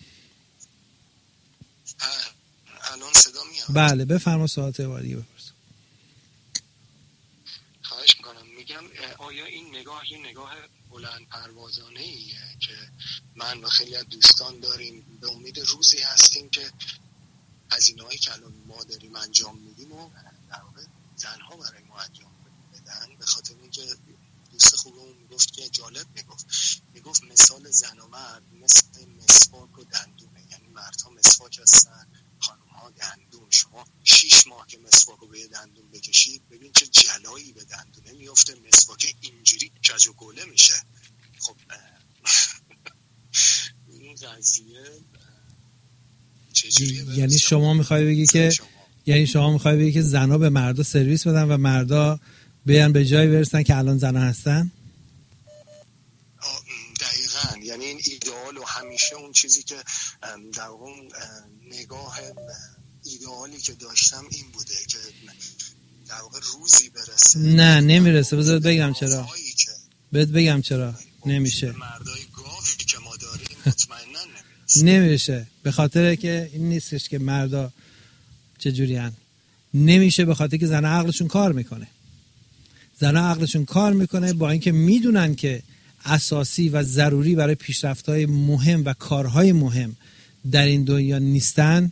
S2: الان صدا میاد؟
S1: بله بفرما سوالتو یه بار دیگه بپرس.
S2: خواهش میکنم. میگم آیا این نگاه یه نگاه بلند پروازانه ایه که من و خیلی از دوستان داریم، به امید روزی هستیم که هزینه‌هایی که الان ما داریم انجام میدیم و در واقع زنها برای ما انجام بدن؟ به خاطر اینکه دوست خوبمون میگفت که جالب میگفت میگفت مثال زن و مرد مثل مسواک و دندونه، یعنی مردها مسواک هستن، خانم‌ها دندون. شما شیش ماه که مسواک رو به دندون بکشید ببین چه جلایی به دندونه میفته، مسواک اینجوری کج و گوله میشه. خب این قضیه چجوریه؟
S1: یعنی شما میخوای بگی که شما. یعنی شما میخوای بگی که زنا به مردا سرویس بدن و مردا بیان به جایی برسن که الان زنا هستن؟
S2: دقیقاً. یعنی این ایدئال و همیشه اون چیزی که در اون نگاه ایدئالی که داشتم این بوده که در واقع روزی برسه.
S1: نه نمیرسه. بذار بگم چرا. بهت بگم چرا نمیشه.
S2: مردای گاوی که ما داریم مطمئناً نمیرسه.
S1: نمیشه به خاطر که این نیستش که مردا چجوری هن. نمیشه به خاطر که زن عقلشون کار میکنه. زن عقلشون کار میکنه با اینکه میدونن که اساسی و ضروری برای پیشرفت‌های مهم و کارهای مهم در این دنیا نیستن،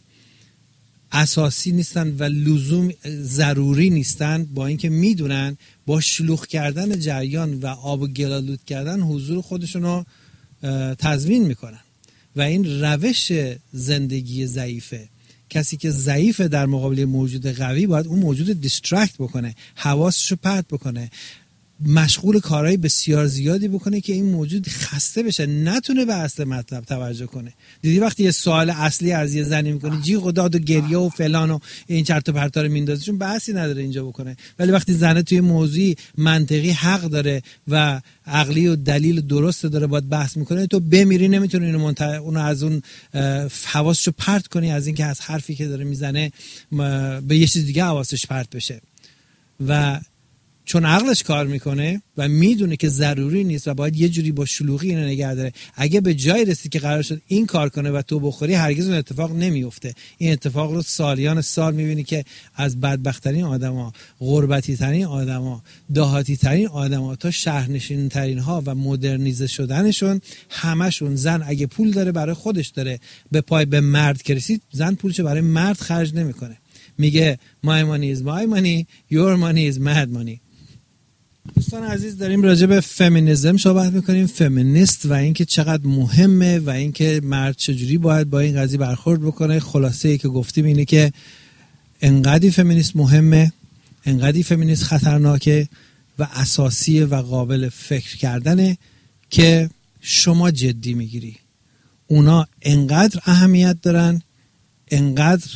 S1: اساسی نیستن و لزوم ضروری نیستن، با اینکه میدونن با شلوغ کردن جریان و آب و گلالود کردن حضور خودشون رو تضمین میکنن و این روش زندگی ضعیفه. کسی که ضعیفه در مقابل موجود قوی باید اون موجود دیسترکت بکنه، حواسشو پرت بکنه، مشغول کارهای بسیار زیادی بکنه که این موجود خسته بشه، نتونه به اصل مطلب توجه کنه. دیدی وقتی یه سوال اصلی از یه زنی میکنه جیغ و داد و گریه و فلان و این چرت و پرتا رو میندازه، چون بحثی نداره اینجا بکنه. ولی وقتی زنه توی موضوعی منطقی حق داره و عقلی و دلیل درست داره باید بحث میکنه، تو بمیری نمیتونی اینو منت... اونو از اون حواسشو پرت کنی از اینکه از حرفی که داره میزنه به یه چیز دیگه حواسش پرت بشه. و چون عقلش کار میکنه و میدونه که ضروری نیست و باید یه جوری با شلوغی اینو نگه داره، اگه به جای رسید که قرار شد این کار کنه و تو بخوری، هرگز اون اتفاق نمیفته. این اتفاق رو سالیان سال میبینی که از بدبخت‌ترین آدما، غربتی-ترین آدما، دهاتی-ترین آدما تا شهرنشین-ترین ها و مدرنیزه شدنشون، همشون زن اگه پول داره برای خودش داره، به پای به مرد که رسید زن پولشو برای مرد خرج نمیکنه. میگه my money is my money, your money is mad money. دوستان عزیز داریم راجع به فمینیسم صحبت میکنیم، فمینیست و اینکه چقدر مهمه و اینکه مرد چجوری باید با این قضیه برخورد بکنه. خلاصه ای که گفتیم اینه که انقدی فمینیست مهمه، انقدی فمینیست خطرناکه و اساسیه و قابل فکر کردنه که شما جدی میگیری. اونا انقدر اهمیت دارن، انقدر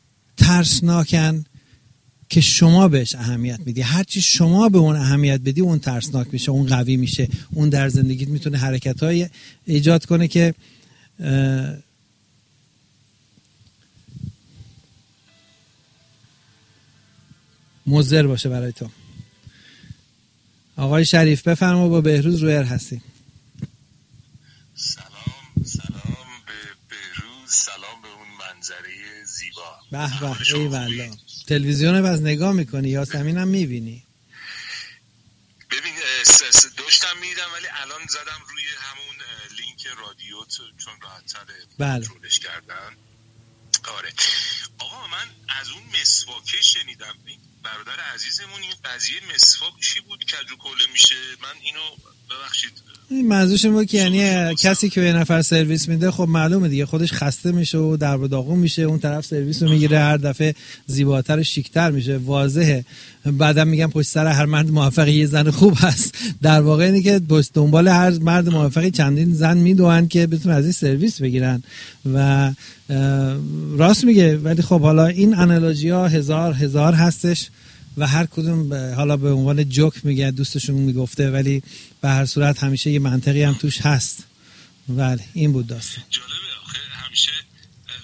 S1: ترسناکن که شما بهش اهمیت میدی. هرچی شما به اون اهمیت بدی اون ترسناک میشه، اون قوی میشه، اون در زندگیت میتونه حرکت‌های ایجاد کنه که مضر باشه برای تو. آقای شریف بفرما، با بهروز رویر هستی.
S3: سلام سلام به بهروز، سلام به اون منظره زیبا.
S1: به به ای والله. تلویزیون رو باز نگاه میکنی یا زمینم میبینی؟
S3: ببین داشتم میدم ولی الان زدم روی همون لینک رادیوت چون راحت‌تره
S1: بله.
S3: کنترلش کردن. آره آقا من از اون مسواکه شنیدم، برادر عزیزمون این قضیه مسواک چی بود کج و کوله میشه؟ من اینو ببخشید
S1: این منظورش این بود که یعنی کسی که به نفر سرویس میده خب معلومه دیگه خودش خسته میشه و در و داغون میشه، اون طرف سرویس رو میگیره هر دفعه زیباتر و شیکتر میشه، واضحه. بعدم میگم پشت سر هر مرد موفقی یه زن خوب هست. در واقع اینه که پشت دنبال هر مرد موفقی چندین زن میدوئن که بتونن از این سرویس بگیرن و راست میگه. ولی خب حالا این انالوژی ها هزار هزار هستش و هر کدوم حالا به عنوان جوک میگه، دوستشون میگفته، ولی به هر صورت همیشه یه منطقی هم توش هست. ولی این بود داستان.
S3: جالبه آخه همیشه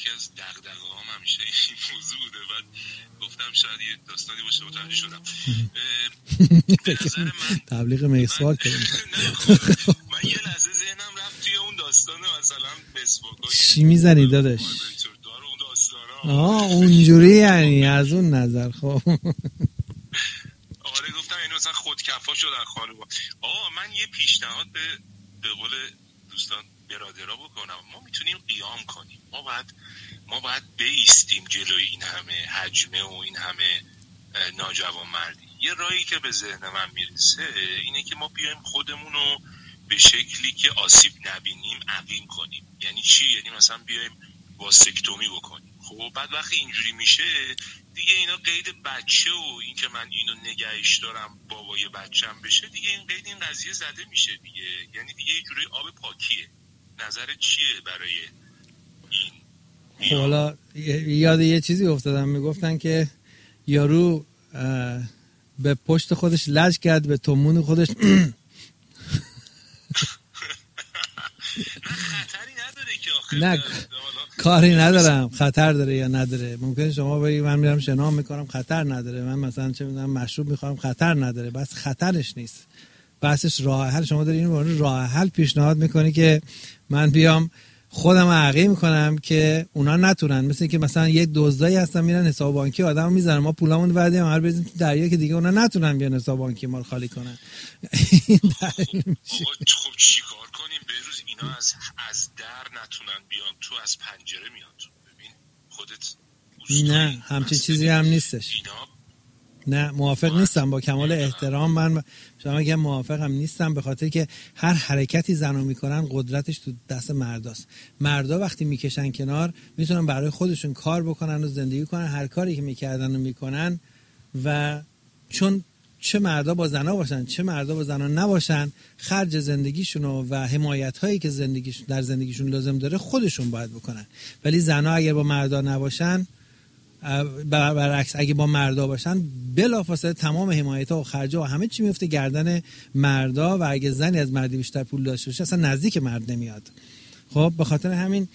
S3: یکی از دغدغه‌هام همیشه این موضوع بوده و گفتم شاید یه داستانی باشه متوجه شدم. به نظر من
S1: تبلیغ مسواک کردم.
S3: من یه لحظه ذهنم رفت توی اون داستان مثلا مسواک.
S1: چی میزنی داداش؟
S3: اون داستانا.
S1: آه اونجوری یعنی از اون نظر. خب
S3: آره گفتم اینو مثلا خودکفا شدن خانوما. آقا من یه پیشنهاد به به قول دوستان برادرها بکنم. ما میتونیم قیام کنیم. ما باید ما باید بایستیم جلوی این همه حجمه و این همه ناجوانمردی. یه راهی که به ذهن من میرسه اینه که ما بیایم خودمون رو به شکلی که آسیب نبینیم عقیم کنیم. یعنی چی؟ یعنی مثلا بیایم واستکتومی بکنیم. خب بعد وقتی اینجوری میشه دیگه اینا قید بچه و این که من اینو نگهش دارم بابای بچم بشه دیگه این قید این قضیه زده میشه دیگه. یعنی دیگه یه جوری آب پاکیه. نظرت چیه برای این؟
S1: خب حالا یاد یه چیزی افتادم، میگفتن که یارو به پشت خودش لج کرد به تومون خودش.
S3: نه خطری نداره که آخر
S1: نه کاری ندارم خطر داره یا نداره. ممکنه شما بگید من میرم شنا میکنم خطر نداره، من مثلا چه میدونم مشروب میخورم خطر نداره. بس خطرش نیست، بحثش راه حل. شما داری اینو راه حل پیشنهاد میکنی که من بیام خودم عقیم میکنم که اونا نتونن، مثل که مثلا یک دزدایی هستن میرن حساب بانکی آدمو میزنن، ما پولامون ودیم هر بزنیم تو دریا که دیگه اونا نتونن بیان حساب بانکی ما رو خالی کنن.
S3: خب چیکار کنیم بهروز؟ اینا از از در نتونن بیان تو، از پنجره میان تو. ببین خودت
S1: نه همچین چیزی هم نیستش.
S3: اینا
S1: نه موافق نیستم، با کمال احترام من شما میگم موافقم نیستم، به خاطر که هر حرکتی زنو میکنن قدرتش تو دست مرداست. مردا وقتی میکشن کنار میتونن برای خودشون کار بکنن و زندگی کنن، هر کاری که میکردن و میکنن. و چون چه مردا با زنا باشن چه مردا با زنا نباشن، خرج زندگیشون و حمایت هایی که زندگیشون در زندگیشون لازم داره خودشون باید بکنن. ولی زنا اگر با مردا نباشن، برعکس اگه با مردا باشن، بلافاصله تمام حمایت‌ها و خرج‌ها و همه چی میفته گردن مردا و اگه زنی از مردی بیشتر پول داشته باشه اصلا نزدیک مرد نمیاد. خب به خاطر همین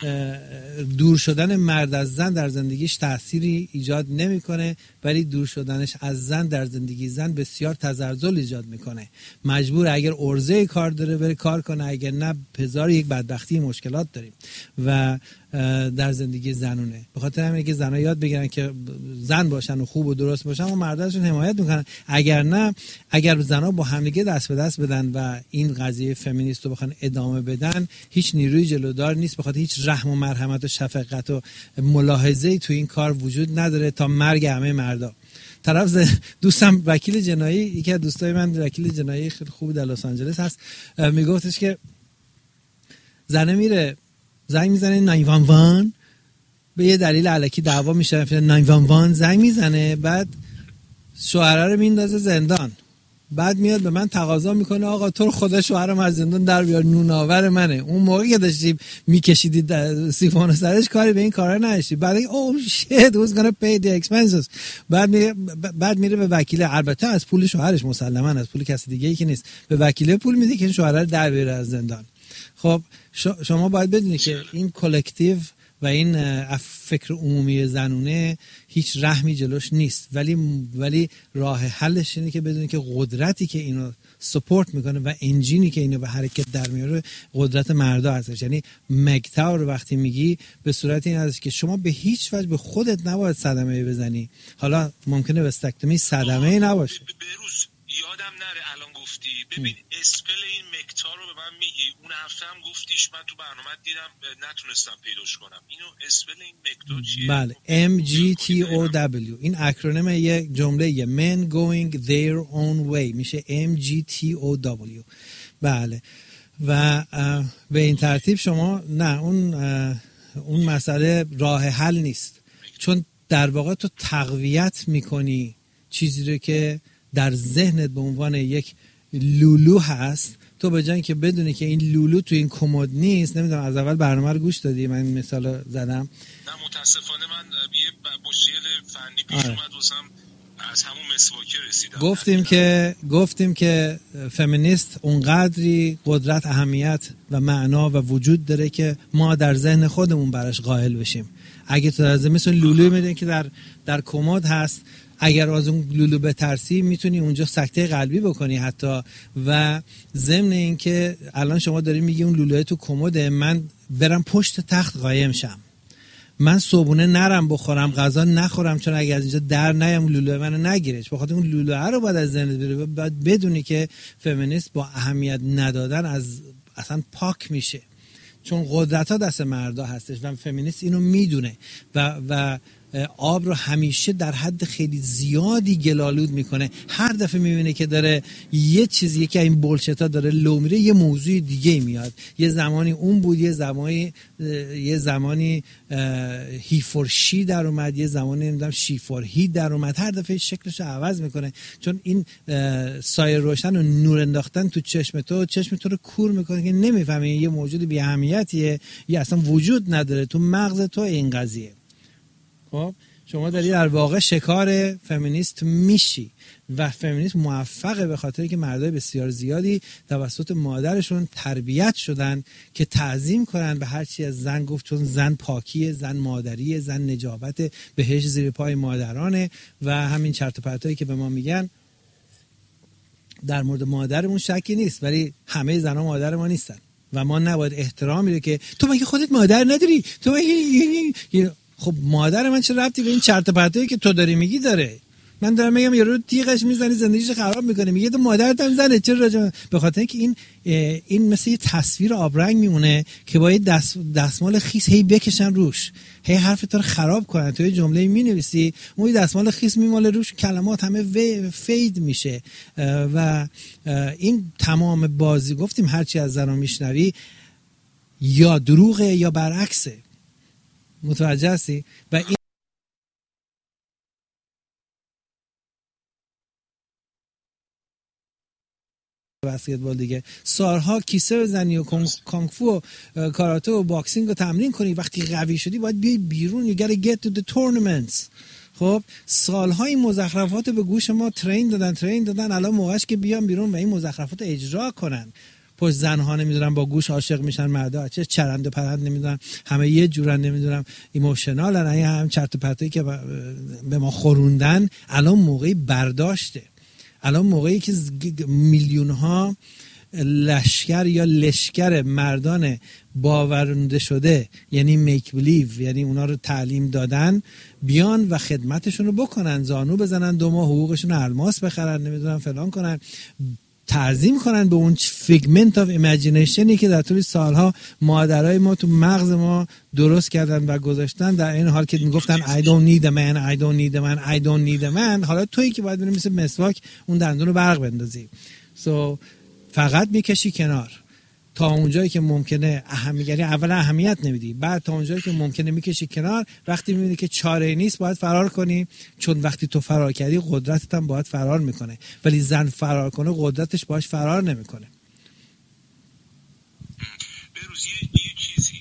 S1: دور شدن مرد از زن در زندگیش تأثیری ایجاد نمیکنه، ولی دور شدنش از زن در زندگی زن بسیار تزلزل ایجاد میکنه. مجبور اگر عرضه کار داره بره کار کنه، اگر نه هزار یک بدبختی مشکلات داریم و در زندگی زنونه. به خاطر همین که زنها یاد بگیرن که زن باشن و خوب و درست باشن و مرداشون حمایت میکنن. اگر نه، اگر زنها با همدیگه دست به دست بدن و این قضیه فمینیست رو بخوان ادامه بدن، هیچ نیروی جلودار نیست، بخاطر هیچ رحم و مرحمت و شفقت و ملاحظه‌ای تو این کار وجود نداره تا مرگ همه مردا. طرف دوستم وکیل جنایی، یکی از دوستای من وکیل جنایی خیلی خوب در لس آنجلس هست، میگفتش که زنه میره زنگ میزنه نود و یک به یه دلیل الکی دعوا میشه، نود و یک زنگ میزنه، بعد شوهره رو میندازه زندان، بعد میاد به من تقاضا میکنه آقا تو رو خدا شوهرم از زندان در بیار، نوناور منه. اون موقعی که داشتی میکشیدی سیفون سرش کاری به این کارا نداشتی. بعد او شیت who's gonna pay the expenses. بعد میره بعد میره به وکیل، البته از پول شوهرش مسلما، از پول کسی دیگه ای که نیست، به وکیل پول میده که شوهر رو در بیاره از زندان. خب شما باید بدونید که این کلکتیو و این فکر عمومی زنونه هیچ رحمی جلوش نیست، ولی ولی راه حلش اینه که بدونید که قدرتی که اینو سپورت میکنه و انجینی که اینو به حرکت در میاره قدرت مردا هستش. یعنی مگتاور وقتی میگی به صورت این هست که شما به هیچ وجه به خودت نباید صدمه بزنی. حالا ممکنه وستکتومی صدمه نباشه.
S3: بروز یادم نره الان گفتی، ببین اسپل این مکتار رو به من میگی، اون هفته هم گفتیش، من تو برنامه دیدم نتونستم پیداش کنم. اینو اسپل این مکتار چیه؟
S1: بله ام جی تی او دبلیو، این اکرونیم یک جمله یه men going their own way میشه ام جی تی او دبلیو. بله و به این ترتیب شما نه اون اون مسئله راه حل نیست، چون در واقع تو تقویت میکنی چیزی رو که در ذهنت به عنوان یک لولو هست. تو به جای که بدونی که این لولو تو این کمد نیست، نمیدونم از اول برنامه رو گوش دادی من این مثال زدم؟
S3: نه متاسفانه من یه مشکل فنی پیش اومد واسم از همون مسواکه رسیدم.
S1: گفتیم که گفتیم که فمینیست اونقدری قدرت، اهمیت و معنا و وجود داره که ما در ذهن خودمون براش قائل بشیم. اگه تو از مثل لولوی میدونی که در در کمد هست، اگر از اون لولو بترسی میتونی اونجا سکته قلبی بکنی حتی. و ضمن این که الان شما داری میگی اون لولوی تو کمده، من برم پشت تخت قایم شم، من صبحونه نرم بخورم، غذا نخورم، چون اگه از اینجا در نیام لولو منو نگیرش. بخاطر اون لولو رو باید از ذهنت بره. باید بدونی که فمینیست با اهمیت ندادن از اصلا پاک میشه، چون قدرت ها دست مردا هستش و فمینیست اینو میدونه و و آب رو همیشه در حد خیلی زیادی گلالود میکنه. هر دفعه میبینه که داره یه چیزی، یکی این بولشتا داره لو میره، یه موضوع دیگه میاد. یه زمانی اون بود، یه زمانی یه زمانی هی فور شی در اومد، یه زمانی نمیدونم شی فور هی در اومد. هر دفعه شکلش رو عوض میکنه، چون این سایه روشن و نور انداختن تو چشم تو، چشم تو رو کور میکنه که نمیفهمی یه موجود بی اهمیتیه یا اصلا وجود نداره تو مغز تو این قضیه. خب شما داری در واقع شکار فمینیست میشی و فمینیست موفقه به خاطر که مردای بسیار زیادی توسط مادرشون تربیت شدن که تعظیم کنن به هر چی از زن گفت، چون زن پاکیه، زن مادریه، زن نجابت، بهش زیر پای مادرانه و همین چرت و پرتایی که به ما میگن. در مورد مادرمون شکی نیست، ولی همه زنها مادر ما نیستن و ما نباید احترام میره که تو مگه خودت مادر نداری، تو مگه. خب مادر من چه ربطی به این چرت و پرتایی که تو داری میگی داره؟ من دارم میگم یارو تیغش میزنی زندگیش خراب میکنه، میگه تو مادرت هم زنه، چرا راجع؟ به خاطر اینکه این این مثل یه تصویر آبرنگ میمونه که با یه دست دستمال خیس هی بکشن روش، هی حرف تو رو خراب کنن. تو یه جمله مینویسی، اون دستمال خیس میماله روش، کلمات همه فید میشه و این تمام بازی. گفتیم هرچی از زنا میشنوی یا دروغه یا برعکسه. متوجه هستی؟ و این بسکتبال دیگه سالها کیسه بزنی و کانگ فو و کاراته و باکسینگ رو تمرین کنی، وقتی قوی شدی باید بیای بیرون. you gotta get to the tournaments. خب سالها این مزخرفات به گوش ما ترین دادن ترین دادن الان موقعش که بیان بیرون و این مزخرفات اجرا کنن. پشت زنها نمیدونم با گوش عاشق میشن، مردا چه چرند و پرند نمیدونم، همه یه جورن نمیدونم ایموشنالن، این هم چرت و پرتایی که به ما خوروندن. الان موقعی برداشته، الان موقعی که میلیون ها لشکر یا لشکر مردان باورنده شده، یعنی میک بلیو، یعنی اونا رو تعلیم دادن، بیان و خدمتشون رو بکنن، زانو بزنن، دو ماه حقوقشون رو الماس بخرن، نمیدونم فلان کنن، تعظیم کنن به اون فیگمنت آف ایمیجینیشنی که در طول سالها مادرای ما تو مغز ما درست کردن و گذاشتن. در این حال که میگفتن I don't need a man, I don't need a man, I don't need a man، حالا تویی که باید بری مثل مسواک اون دندون رو برق بندازی. so فقط میکشی کنار تا اونجایی که ممکنه اهمیت، یعنی اول اهمیت نمیدی، بعد تا اونجایی که ممکنه میکشی کنار. وقتی میبینی که چاره نیست باید فرار کنی، چون وقتی تو فرار کردی قدرتت هم باید فرار میکنه، ولی زن فرار کنه قدرتش باش فرار نمیکنه.
S3: بروز یه, یه چیزی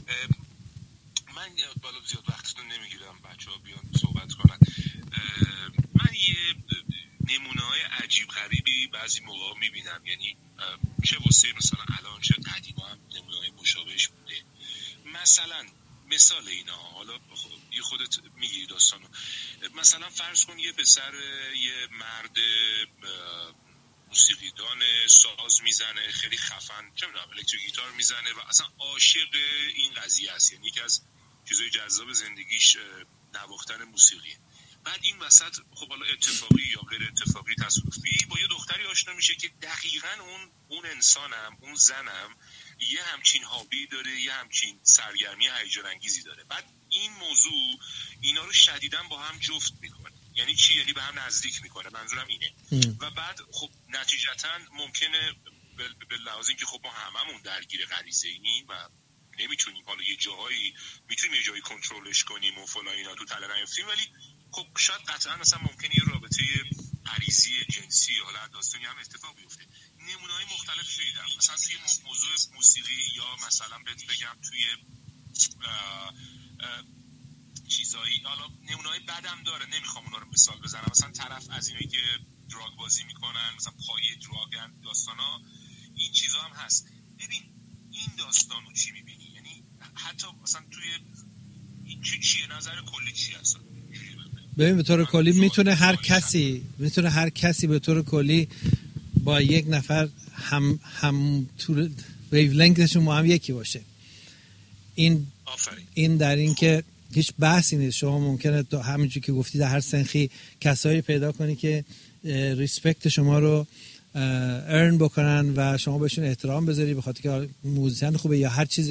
S3: من بالا زیاد وقتتون نمیگیرم، بچه ها بیان صحبت کنن. من یه نمونه های عجیب غریبی بعضی موقع میبینم، یعنی چه واسه مثلا الان چه قدیما هم نمونه‌های مشابهش بوده. مثلا مثال اینا، حالا یه خودت میگی داستانو، مثلا فرض کن یه پسر یه مرد موسیقیدان ساز میزنه خیلی خفن، چه میدونم الکتریک گیتار میزنه و اصلا عاشق این قضیه است، یعنی یکی از چیزای جذاب زندگیش نواختن موسیقیه. بعد این وسط خب حالا اتفاقی یا غیر اتفاقی تصادفی با یه دختری آشنا میشه که دقیقاً اون اون انسانم، اون زنم یه همچین هابی داره، یه همچین سرگرمی هیجان انگیزی داره. بعد این موضوع اینا رو شدیداً با هم جفت میکنه. یعنی چی؟ یعنی به هم نزدیک میکنه، منظورم اینه. ام. و بعد خب نتیجتاً ممکنه به لحاظ اینکه خب ما هممون درگیر غریزه اینیم و نمیتونیم، حالا یه جاهایی میتونیم یه جایی کنترلش کنیم و فلان اینا تو تله نیفتیم، ولی خب شاید قطعا مثلا ممکنه یه رابطه غریزی جنسی حالا داستانی هم اتفاق بیفته. نمونه‌های مختلف دیدم، مثلا توی موضوع موسیقی یا مثلا بهت بگم توی اه اه چیزایی، حالا نمونه‌های بدم داره نمیخوام اونا رو مثال بزنم، مثلا طرف از اینایی که دراگ بازی میکنن، مثلا پایه دراگن، داستانا این چیزا هم هست. ببین این داستانو چی میبینی؟ یعنی حتی مثلا توی چی چیه نظر کلی چی هست؟
S1: ببین به طور کلی میتونه هر کسی میتونه هر کسی به طور کلی با یک نفر هم هم طول ویولنگتشون با هم یکی باشه. این
S3: آفرین.
S1: این در این که هیچ بحثی نیست. شما ممکنه تو همونجوری که گفتی در هر سنخی کسایی پیدا کنی که ریسپکت شما رو ارن بکنن و شما بهشون احترام بذاری به خاطر که موزیسین خوبه یا هر چیزی